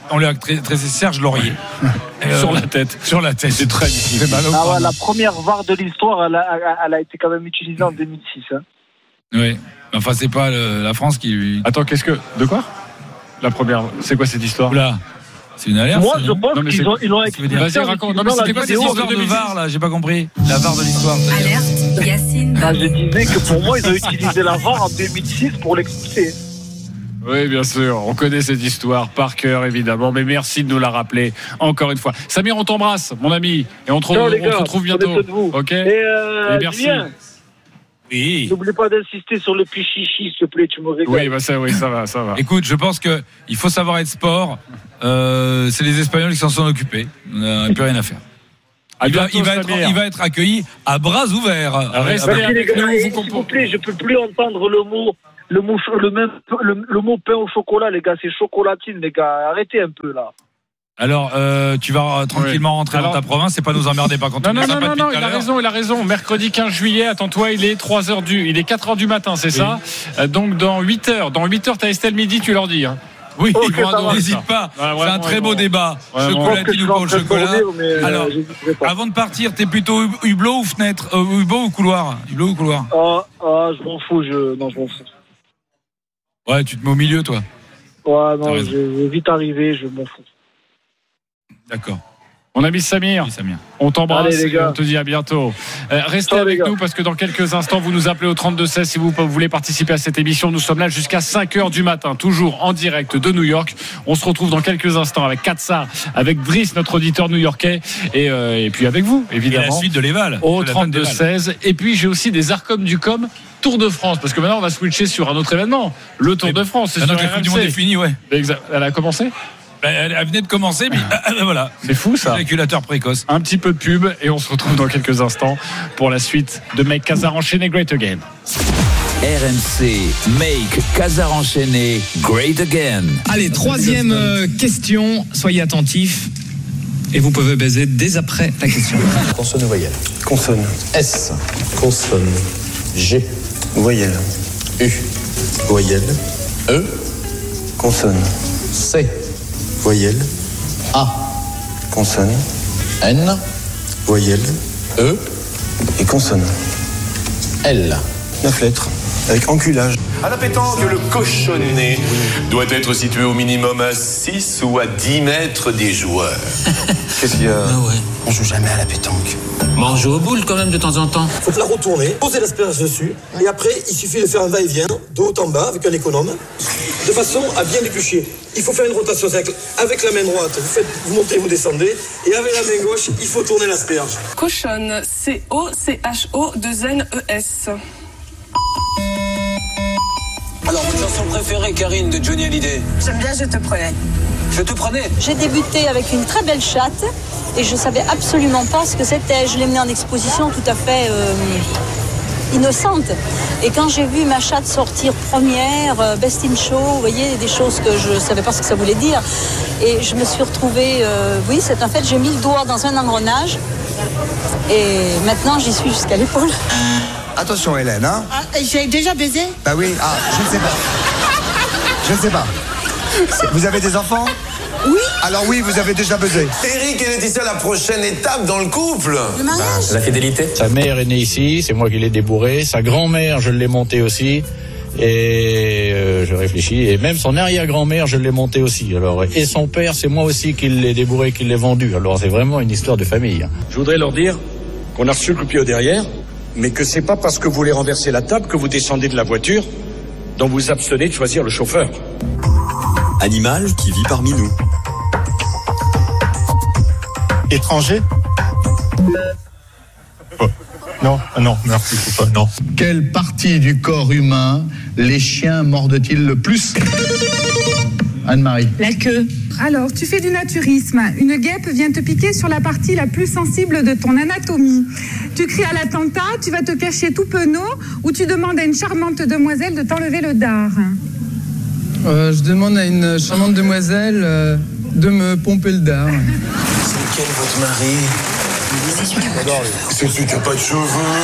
Speaker 1: tressé Serge Laurier.
Speaker 7: Sur la tête.
Speaker 1: Sur la tête.
Speaker 7: C'est très difficile.
Speaker 12: La première VAR de l'histoire, elle a été quand même utilisée en 2006. Hein.
Speaker 1: Oui. Enfin, c'est pas la France qui lui.
Speaker 7: Attends, de quoi? La première. C'est quoi cette histoire?
Speaker 1: Oula. C'est une alerte.
Speaker 12: Moi, je pense qu'ils l'ont expulsé.
Speaker 7: Vas-y, raconte. Non, mais
Speaker 1: c'était quoi cette histoire de VAR, là? J'ai pas compris. La VAR de l'histoire.
Speaker 19: Alerte, Yacine.
Speaker 12: Je disais que pour moi, ils ont utilisé la VAR en 2006 pour l'expulser.
Speaker 7: Oui, bien sûr. On connaît cette histoire par cœur, évidemment. Mais merci de nous la rappeler encore une fois. Samir, on t'embrasse, mon ami. Et on te retrouve bientôt.
Speaker 12: Ok.
Speaker 7: Et merci.
Speaker 12: Julien,
Speaker 1: oui.
Speaker 12: N'oublie pas d'insister sur le pichichi, s'il te plaît, tu me régales.
Speaker 7: Oui, ça va.
Speaker 1: Écoute, je pense qu'il faut savoir être sport. C'est les Espagnols qui s'en sont occupés. On n'a plus rien à faire. Il va être accueilli à bras ouverts.
Speaker 7: Restez avec nous,
Speaker 12: s'il vous plaît, je peux plus entendre le mot pain au chocolat, les gars. C'est chocolatine, les gars. Arrêtez un peu là.
Speaker 1: Alors, tu vas tranquillement rentrer dans ta province, c'est pas nous emmerder pas quand on
Speaker 7: Non, il a raison. Mercredi 15 juillet, attends-toi, il est 4h du matin, c'est ça? Donc dans 8h, t'as Estelle midi, tu leur dis. Hein.
Speaker 1: Oui, n'hésite pas. C'est un très beau débat. Chocolatine ou pas au chocolat. Alors, avant de partir, t'es plutôt hublot ou fenêtre, hublot ou couloir? Hublot ou couloir?
Speaker 12: Je m'en fous. Je m'en fous.
Speaker 1: Ouais, tu te mets au milieu, toi.
Speaker 12: Ouais, non, je vais vite arriver, je m'en fous.
Speaker 7: D'accord. Mon ami Samir, on t'embrasse et on te dit à bientôt. Restez avec nous parce que dans quelques instants, vous nous appelez au 32-16 si vous voulez participer à cette émission. Nous sommes là jusqu'à 5h du matin, toujours en direct de New York. On se retrouve dans quelques instants avec Katsar, avec Driss, notre auditeur new-yorkais, et puis avec vous, évidemment.
Speaker 1: Et la suite de l'Eval.
Speaker 7: Au 32-16. Et puis j'ai aussi des Arcom du Com Tour de France, parce que maintenant on va switcher sur un autre événement, le Tour de France.
Speaker 1: C'est sur la Coupe du Monde est finie, ouais.
Speaker 7: Elle a commencé?
Speaker 1: Elle venait de commencer, mais voilà.
Speaker 7: C'est fou ça.
Speaker 1: Régulateur précoce.
Speaker 7: Un petit peu de pub et on se retrouve dans quelques instants pour la suite de Make Casar enchaîné Great Again.
Speaker 20: RMC Make Casar enchaîné Great Again.
Speaker 21: Allez, troisième question. Soyez attentifs et vous pouvez baiser dès après la question.
Speaker 22: Consonne ou voyelle? Consonne. S. Consonne. G. Voyelle. U. Voyelle. E. Consonne. C. Voyelle. A. Consonne. N. Voyelle. E. Et consonne. L. 9 lettres. Avec enculage.
Speaker 23: À la pétanque, le cochonnet doit être situé au minimum à 6 ou à 10 mètres des joueurs.
Speaker 22: Qu'est-ce qu'il y a? On joue jamais à la pétanque.
Speaker 21: Mais on joue aux boules quand même de temps en temps.
Speaker 22: Faut la retourner, poser l'asperge dessus, et après, il suffit de faire un va-et-vient, de haut en bas, avec un économe, de façon à bien éplucher. Il faut faire une rotation avec la main droite. Vous montez, vous descendez, et avec la main gauche, il faut tourner l'asperge.
Speaker 24: Cochonne, C-O-C-H-O-2-N-E-S.
Speaker 22: Alors, votre chanson préférée, Karine, de Johnny Hallyday?
Speaker 24: J'aime bien Je te prenais.
Speaker 22: Je te prenais.
Speaker 25: J'ai débuté avec une très belle chatte et je savais absolument pas ce que c'était. Je l'ai menée en exposition tout à fait innocente. Et quand j'ai vu ma chatte sortir première, Best in Show, vous voyez, des choses que je savais pas ce que ça voulait dire. Et je me suis retrouvée, oui, c'est un fait, j'ai mis le doigt dans un engrenage et maintenant j'y suis jusqu'à l'épaule.
Speaker 26: Attention Hélène, hein?
Speaker 25: J'ai déjà baisé?
Speaker 26: Bah oui, je ne sais pas. Je ne sais pas. Vous avez des enfants?
Speaker 25: Oui.
Speaker 26: Alors oui, vous avez déjà buzzé.
Speaker 23: Eric et Laetitia, la prochaine étape dans le couple.
Speaker 25: Le mariage.
Speaker 22: La fidélité.
Speaker 27: Sa mère est née ici, c'est moi qui l'ai débourrée. Sa grand-mère, je l'ai montée aussi. Et je réfléchis. Et même son arrière-grand-mère, je l'ai montée aussi. Alors, et son père, c'est moi aussi qui l'ai débourré, qui l'ai vendu. Alors c'est vraiment une histoire de famille.
Speaker 22: Je voudrais leur dire qu'on a reçu le coup de pied au derrière, mais que c'est pas parce que vous voulez renverser la table que vous descendez de la voiture, dont vous abstenez de choisir le chauffeur.
Speaker 23: Animal qui vit parmi nous.
Speaker 26: Étranger? Non, merci, faut pas, non.
Speaker 22: Quelle partie du corps humain les chiens mordent-ils le plus? Anne-Marie.
Speaker 25: La queue.
Speaker 24: Alors, tu fais du naturisme. Une guêpe vient te piquer sur la partie la plus sensible de ton anatomie. Tu cries à l'attentat, tu vas te cacher tout penaud ou tu demandes à une charmante demoiselle de t'enlever le dard.
Speaker 22: Je demande à une charmante demoiselle de me pomper le dard.
Speaker 23: C'est lequel votre mari? C'est celui qui n'a pas de cheveux.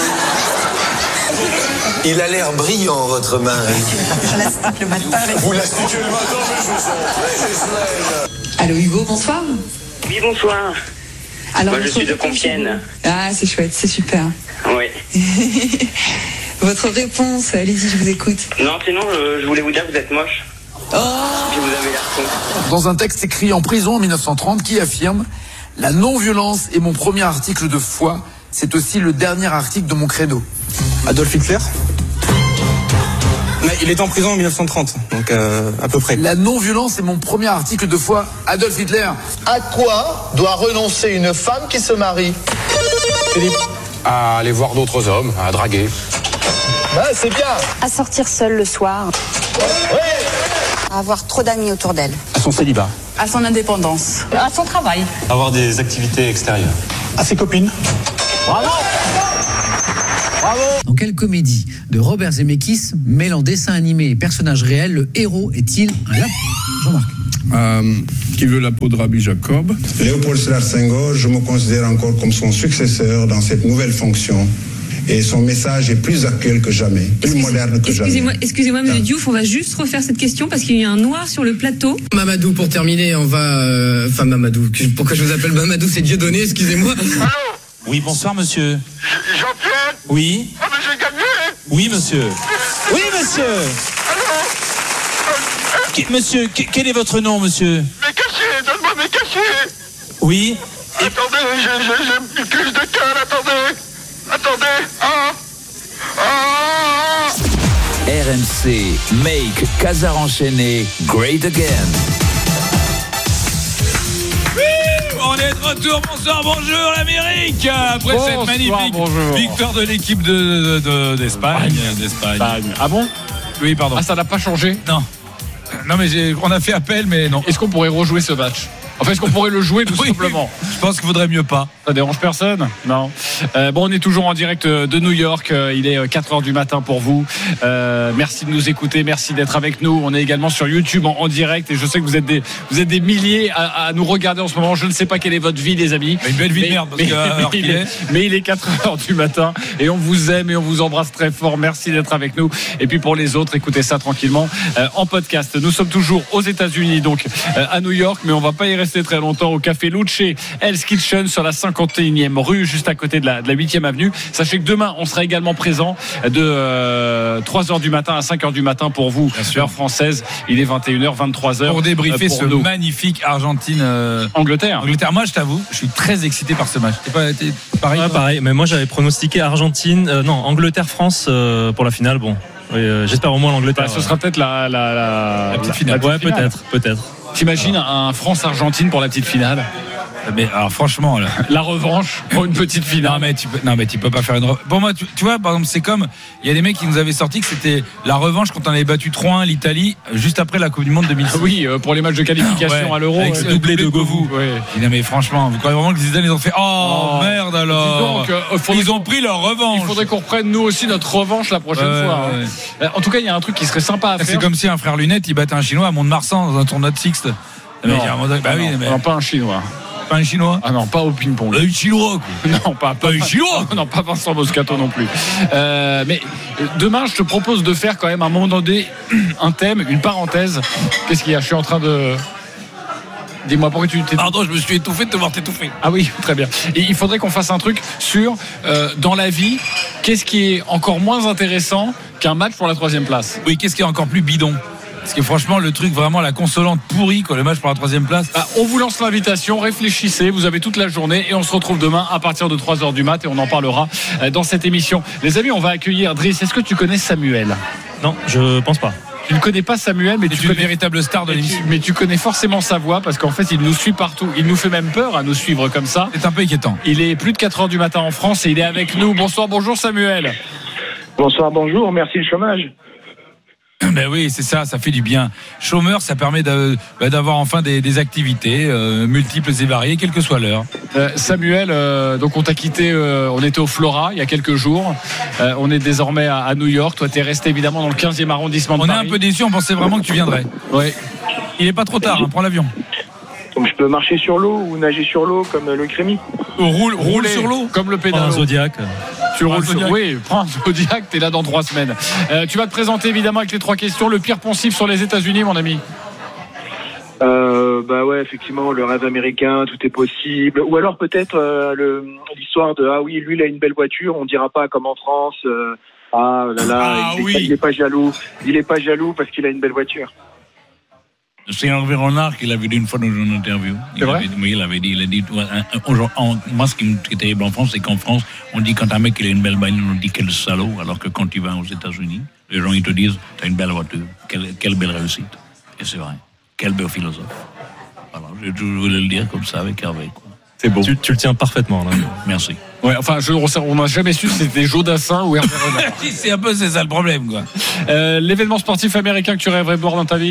Speaker 23: Il a l'air brillant, votre mari.
Speaker 24: Je l'astique le matin.
Speaker 23: Vous l'astiquez le matin, mais je vous sens très Gisèle.
Speaker 6: Allô Hugo, bonsoir.
Speaker 8: Oui, bonsoir.
Speaker 6: Alors,
Speaker 8: moi, je suis de Compiègne.
Speaker 6: Ah, c'est chouette, c'est super.
Speaker 8: Oui.
Speaker 6: Votre réponse, allez-y, je vous écoute.
Speaker 8: Non, sinon, je voulais vous dire que vous êtes moche.
Speaker 6: Oh.
Speaker 8: Que vous avez l'air con.
Speaker 9: Dans un texte écrit en prison en 1930 qui affirme « La non-violence est mon premier article de foi, c'est aussi le dernier article de mon credo ».
Speaker 10: Adolf Hitler ? Mais il est en prison en 1930, donc à peu près.
Speaker 9: La non-violence est mon premier article de foi, Adolf Hitler.
Speaker 11: À quoi doit renoncer une femme qui se marie ?
Speaker 10: Philippe ?
Speaker 14: À aller voir d'autres hommes, à draguer.
Speaker 11: C'est bien.
Speaker 25: À sortir seule le soir. À avoir trop d'amis autour d'elle.
Speaker 14: À son célibat.
Speaker 6: À son indépendance.
Speaker 25: À son travail.
Speaker 14: Avoir des activités extérieures.
Speaker 10: À ses copines.
Speaker 11: Bravo. Bravo.
Speaker 19: Dans quelle comédie de Robert Zemeckis mêlant dessin animé et personnages réels, le héros est-il un lapin ? Jean-Marc.
Speaker 28: Qui veut la peau de Rabbi Jacob.
Speaker 29: Léopold Sédar Senghor, je me considère encore comme son successeur dans cette nouvelle fonction. Et son message est plus actuel que jamais, plus moderne que jamais.
Speaker 30: Excusez-moi, monsieur Diouf, on va juste refaire cette question parce qu'il y a un noir sur le plateau.
Speaker 19: Mamadou, pour terminer, on va... Enfin, Mamadou. Pourquoi je vous appelle Mamadou ? C'est Dieudonné, excusez-moi.
Speaker 31: Allô ?
Speaker 14: Oui, bonsoir, monsieur.
Speaker 31: Jean-Pierre ?
Speaker 14: Oui.
Speaker 31: Ah, mais j'ai gagné !
Speaker 14: Oui, monsieur.
Speaker 31: Oui, monsieur ! Allô ?
Speaker 14: Monsieur, quel est votre nom, monsieur ?
Speaker 31: Mes cachets, donne-moi mes cachets !
Speaker 14: Oui.
Speaker 31: Attendez, j'ai une crise de cœur, attendez ! Attendez,
Speaker 20: RMC, make Casar enchaîné great again.
Speaker 1: On est de retour, bonsoir, bonjour l'Amérique. Après cette magnifique victoire de l'équipe d'Espagne.
Speaker 7: Ah bon ?
Speaker 1: Oui, pardon.
Speaker 7: Ah, ça n'a pas changé ?
Speaker 1: Non. Non, mais on a fait appel, mais non.
Speaker 7: Est-ce qu'on pourrait rejouer ce match ? Enfin, est-ce qu'on pourrait le jouer tout simplement ?
Speaker 1: Je pense qu'il vaudrait mieux pas.
Speaker 7: Ça dérange personne ? Non. Bon, on est toujours en direct de New York. Il est 4h du matin pour vous. Merci de nous écouter. Merci d'être avec nous. On est également sur YouTube en direct. Et je sais que vous êtes des milliers à nous regarder en ce moment. Je ne sais pas quelle est votre vie, les amis.
Speaker 1: Une belle vie de merde.
Speaker 7: Mais il est 4h du matin. Et on vous aime et on vous embrasse très fort. Merci d'être avec nous. Et puis pour les autres, écoutez ça tranquillement en podcast. Nous sommes toujours aux États-Unis, donc à New York. Mais on va pas y rester très longtemps au café Luce Hell's Kitchen sur la 51e rue, juste à côté de la 8e avenue. Sachez que demain, on sera également présent de 3h du matin à 5h du matin pour vous, heure française. Il est 21h, 23h.
Speaker 1: Pour débriefer ce magnifique Argentine-Angleterre. Moi, je t'avoue, je suis très excité par ce match. T'es pareil ?
Speaker 4: Ouais, pareil, mais moi j'avais pronostiqué Angleterre-France pour la finale. Bon, j'espère au moins l'Angleterre.
Speaker 7: Ce sera peut-être la petite finale.
Speaker 4: Ouais, peut-être.
Speaker 7: T'imagines un France-Argentine pour la petite finale ?
Speaker 1: Mais alors franchement
Speaker 7: la revanche pour une petite finale.
Speaker 1: Non mais tu peux pas faire une revanche. Pour moi tu vois par exemple c'est comme il y a des mecs qui nous avaient sorti que c'était la revanche quand on avait battu 3-1 l'Italie juste après la Coupe du Monde 2006.
Speaker 7: Oui, pour les matchs de qualification à l'Euro
Speaker 1: avec ce doublé de Govou. Non mais franchement, vous croyez vraiment que Zidane ils ont fait merde alors. Donc, ils ont pris leur revanche.
Speaker 7: Il faudrait qu'on reprenne nous aussi notre revanche la prochaine fois. En tout cas, il y a un truc qui serait sympa à faire.
Speaker 1: C'est comme si un frère Lunette il battait un Chinois à Mont-de-Marsan dans un tournoi de Sixte.
Speaker 7: Non, pas un Chinois.
Speaker 1: Pas un Chinois ?
Speaker 7: Ah non, pas au ping-pong.
Speaker 1: Un Chinois, quoi.
Speaker 7: Non, pas un Chinois. Non, pas Vincent Moscato non plus. Mais demain, je te propose de faire quand même à un moment donné un thème, une parenthèse. Qu'est-ce qu'il y a ? Je suis en train de... Dis-moi pourquoi tu t'es...
Speaker 1: Pardon, je me suis étouffé de te voir t'étouffer.
Speaker 7: Ah oui, très bien. Et il faudrait qu'on fasse un truc sur, dans la vie, qu'est-ce qui est encore moins intéressant qu'un match pour la 3e place ?
Speaker 1: Oui, qu'est-ce qui est encore plus bidon ? Parce que franchement, le truc vraiment la consolante pourrie, le match pour la 3e place.
Speaker 7: On vous lance l'invitation, réfléchissez, vous avez toute la journée et on se retrouve demain à partir de 3h du mat et on en parlera dans cette émission. Les amis, on va accueillir Driss. Est-ce que tu connais Samuel ?
Speaker 4: Non, je pense pas.
Speaker 7: Tu ne connais pas Samuel, mais tu
Speaker 1: es une véritable star de l'émission.
Speaker 7: Mais tu connais forcément sa voix parce qu'en fait, il nous suit partout. Il nous fait même peur à nous suivre comme ça.
Speaker 1: C'est un peu inquiétant.
Speaker 7: Il est plus de 4h du matin en France et il est avec nous. Bonsoir, bonjour Samuel.
Speaker 32: Bonsoir, bonjour, merci le chômage.
Speaker 1: Ben oui, c'est ça fait du bien. Chômeur, ça permet d'avoir enfin des activités multiples et variées, quelle que soit l'heure.
Speaker 7: Samuel, donc on t'a quitté, on était au Flora il y a quelques jours. On est désormais à New York. Toi, t'es resté évidemment dans le 15e arrondissement de Paris.
Speaker 1: On est un peu déçus, on pensait vraiment que tu viendrais.
Speaker 7: Oui.
Speaker 1: Il est pas trop tard, prends l'avion.
Speaker 32: Donc je peux marcher sur l'eau ou nager sur l'eau comme le Crémy.
Speaker 1: Rouler sur l'eau
Speaker 7: comme le pédalo.
Speaker 4: Un Zodiac.
Speaker 7: Tu roules sur... Oui, prends un Zodiac, t'es là dans 3 semaines. Tu vas te présenter évidemment avec les 3 questions. Le pire poncif sur les États-Unis, mon ami.
Speaker 32: bah ouais, effectivement, le rêve américain, tout est possible. Ou alors peut-être l'histoire de ah oui, lui il a une belle voiture, on dira pas comme en France. Ah là là, il est pas jaloux. Il est pas jaloux parce qu'il a une belle voiture.
Speaker 1: C'est Hervé Renard qui l'avait dit une fois dans une interview.
Speaker 7: C'est vrai ?
Speaker 1: Oui, il a dit. Moi, ce qui est terrible en France, c'est qu'en France, on dit quand un mec il a une belle bagnole, on dit quel salaud, alors que quand tu vas aux États-Unis, les gens ils te disent t'as une belle voiture, quelle belle réussite. Et c'est vrai, quel beau philosophe. Voilà, je voulais le dire comme ça avec Hervé, quoi.
Speaker 4: C'est beau. Tu le tiens parfaitement là.
Speaker 1: Merci.
Speaker 7: Ouais, enfin, on n'a jamais su si c'était Joe Dassin ou Hervé Renard.
Speaker 1: c'est ça le problème, quoi.
Speaker 7: L'événement sportif américain que tu rêverais de voir dans ta vie ?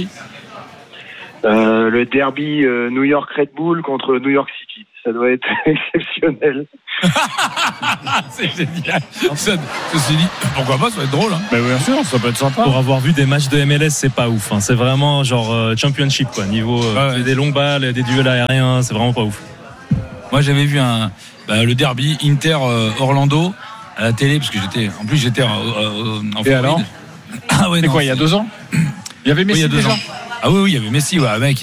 Speaker 32: Le derby New York Red Bull contre New York City. Ça doit être exceptionnel.
Speaker 1: C'est génial. Ceci dit, pourquoi pas, ça va être drôle. Hein.
Speaker 7: Mais bien sûr, ça peut être sympa.
Speaker 4: Pour avoir vu des matchs de MLS, c'est pas ouf. Hein. C'est vraiment genre championship, quoi. Niveau des longues balles, des duels aériens, c'est vraiment pas ouf.
Speaker 1: Moi, j'avais vu le derby Inter-Orlando à la télé, parce que j'étais en
Speaker 7: Et alors ?
Speaker 1: Ah ouais,
Speaker 7: c'est quoi, il y a 2 ans ? Il y avait Messi déjà ?
Speaker 1: Ah oui, il y avait Messi, ouais, mec.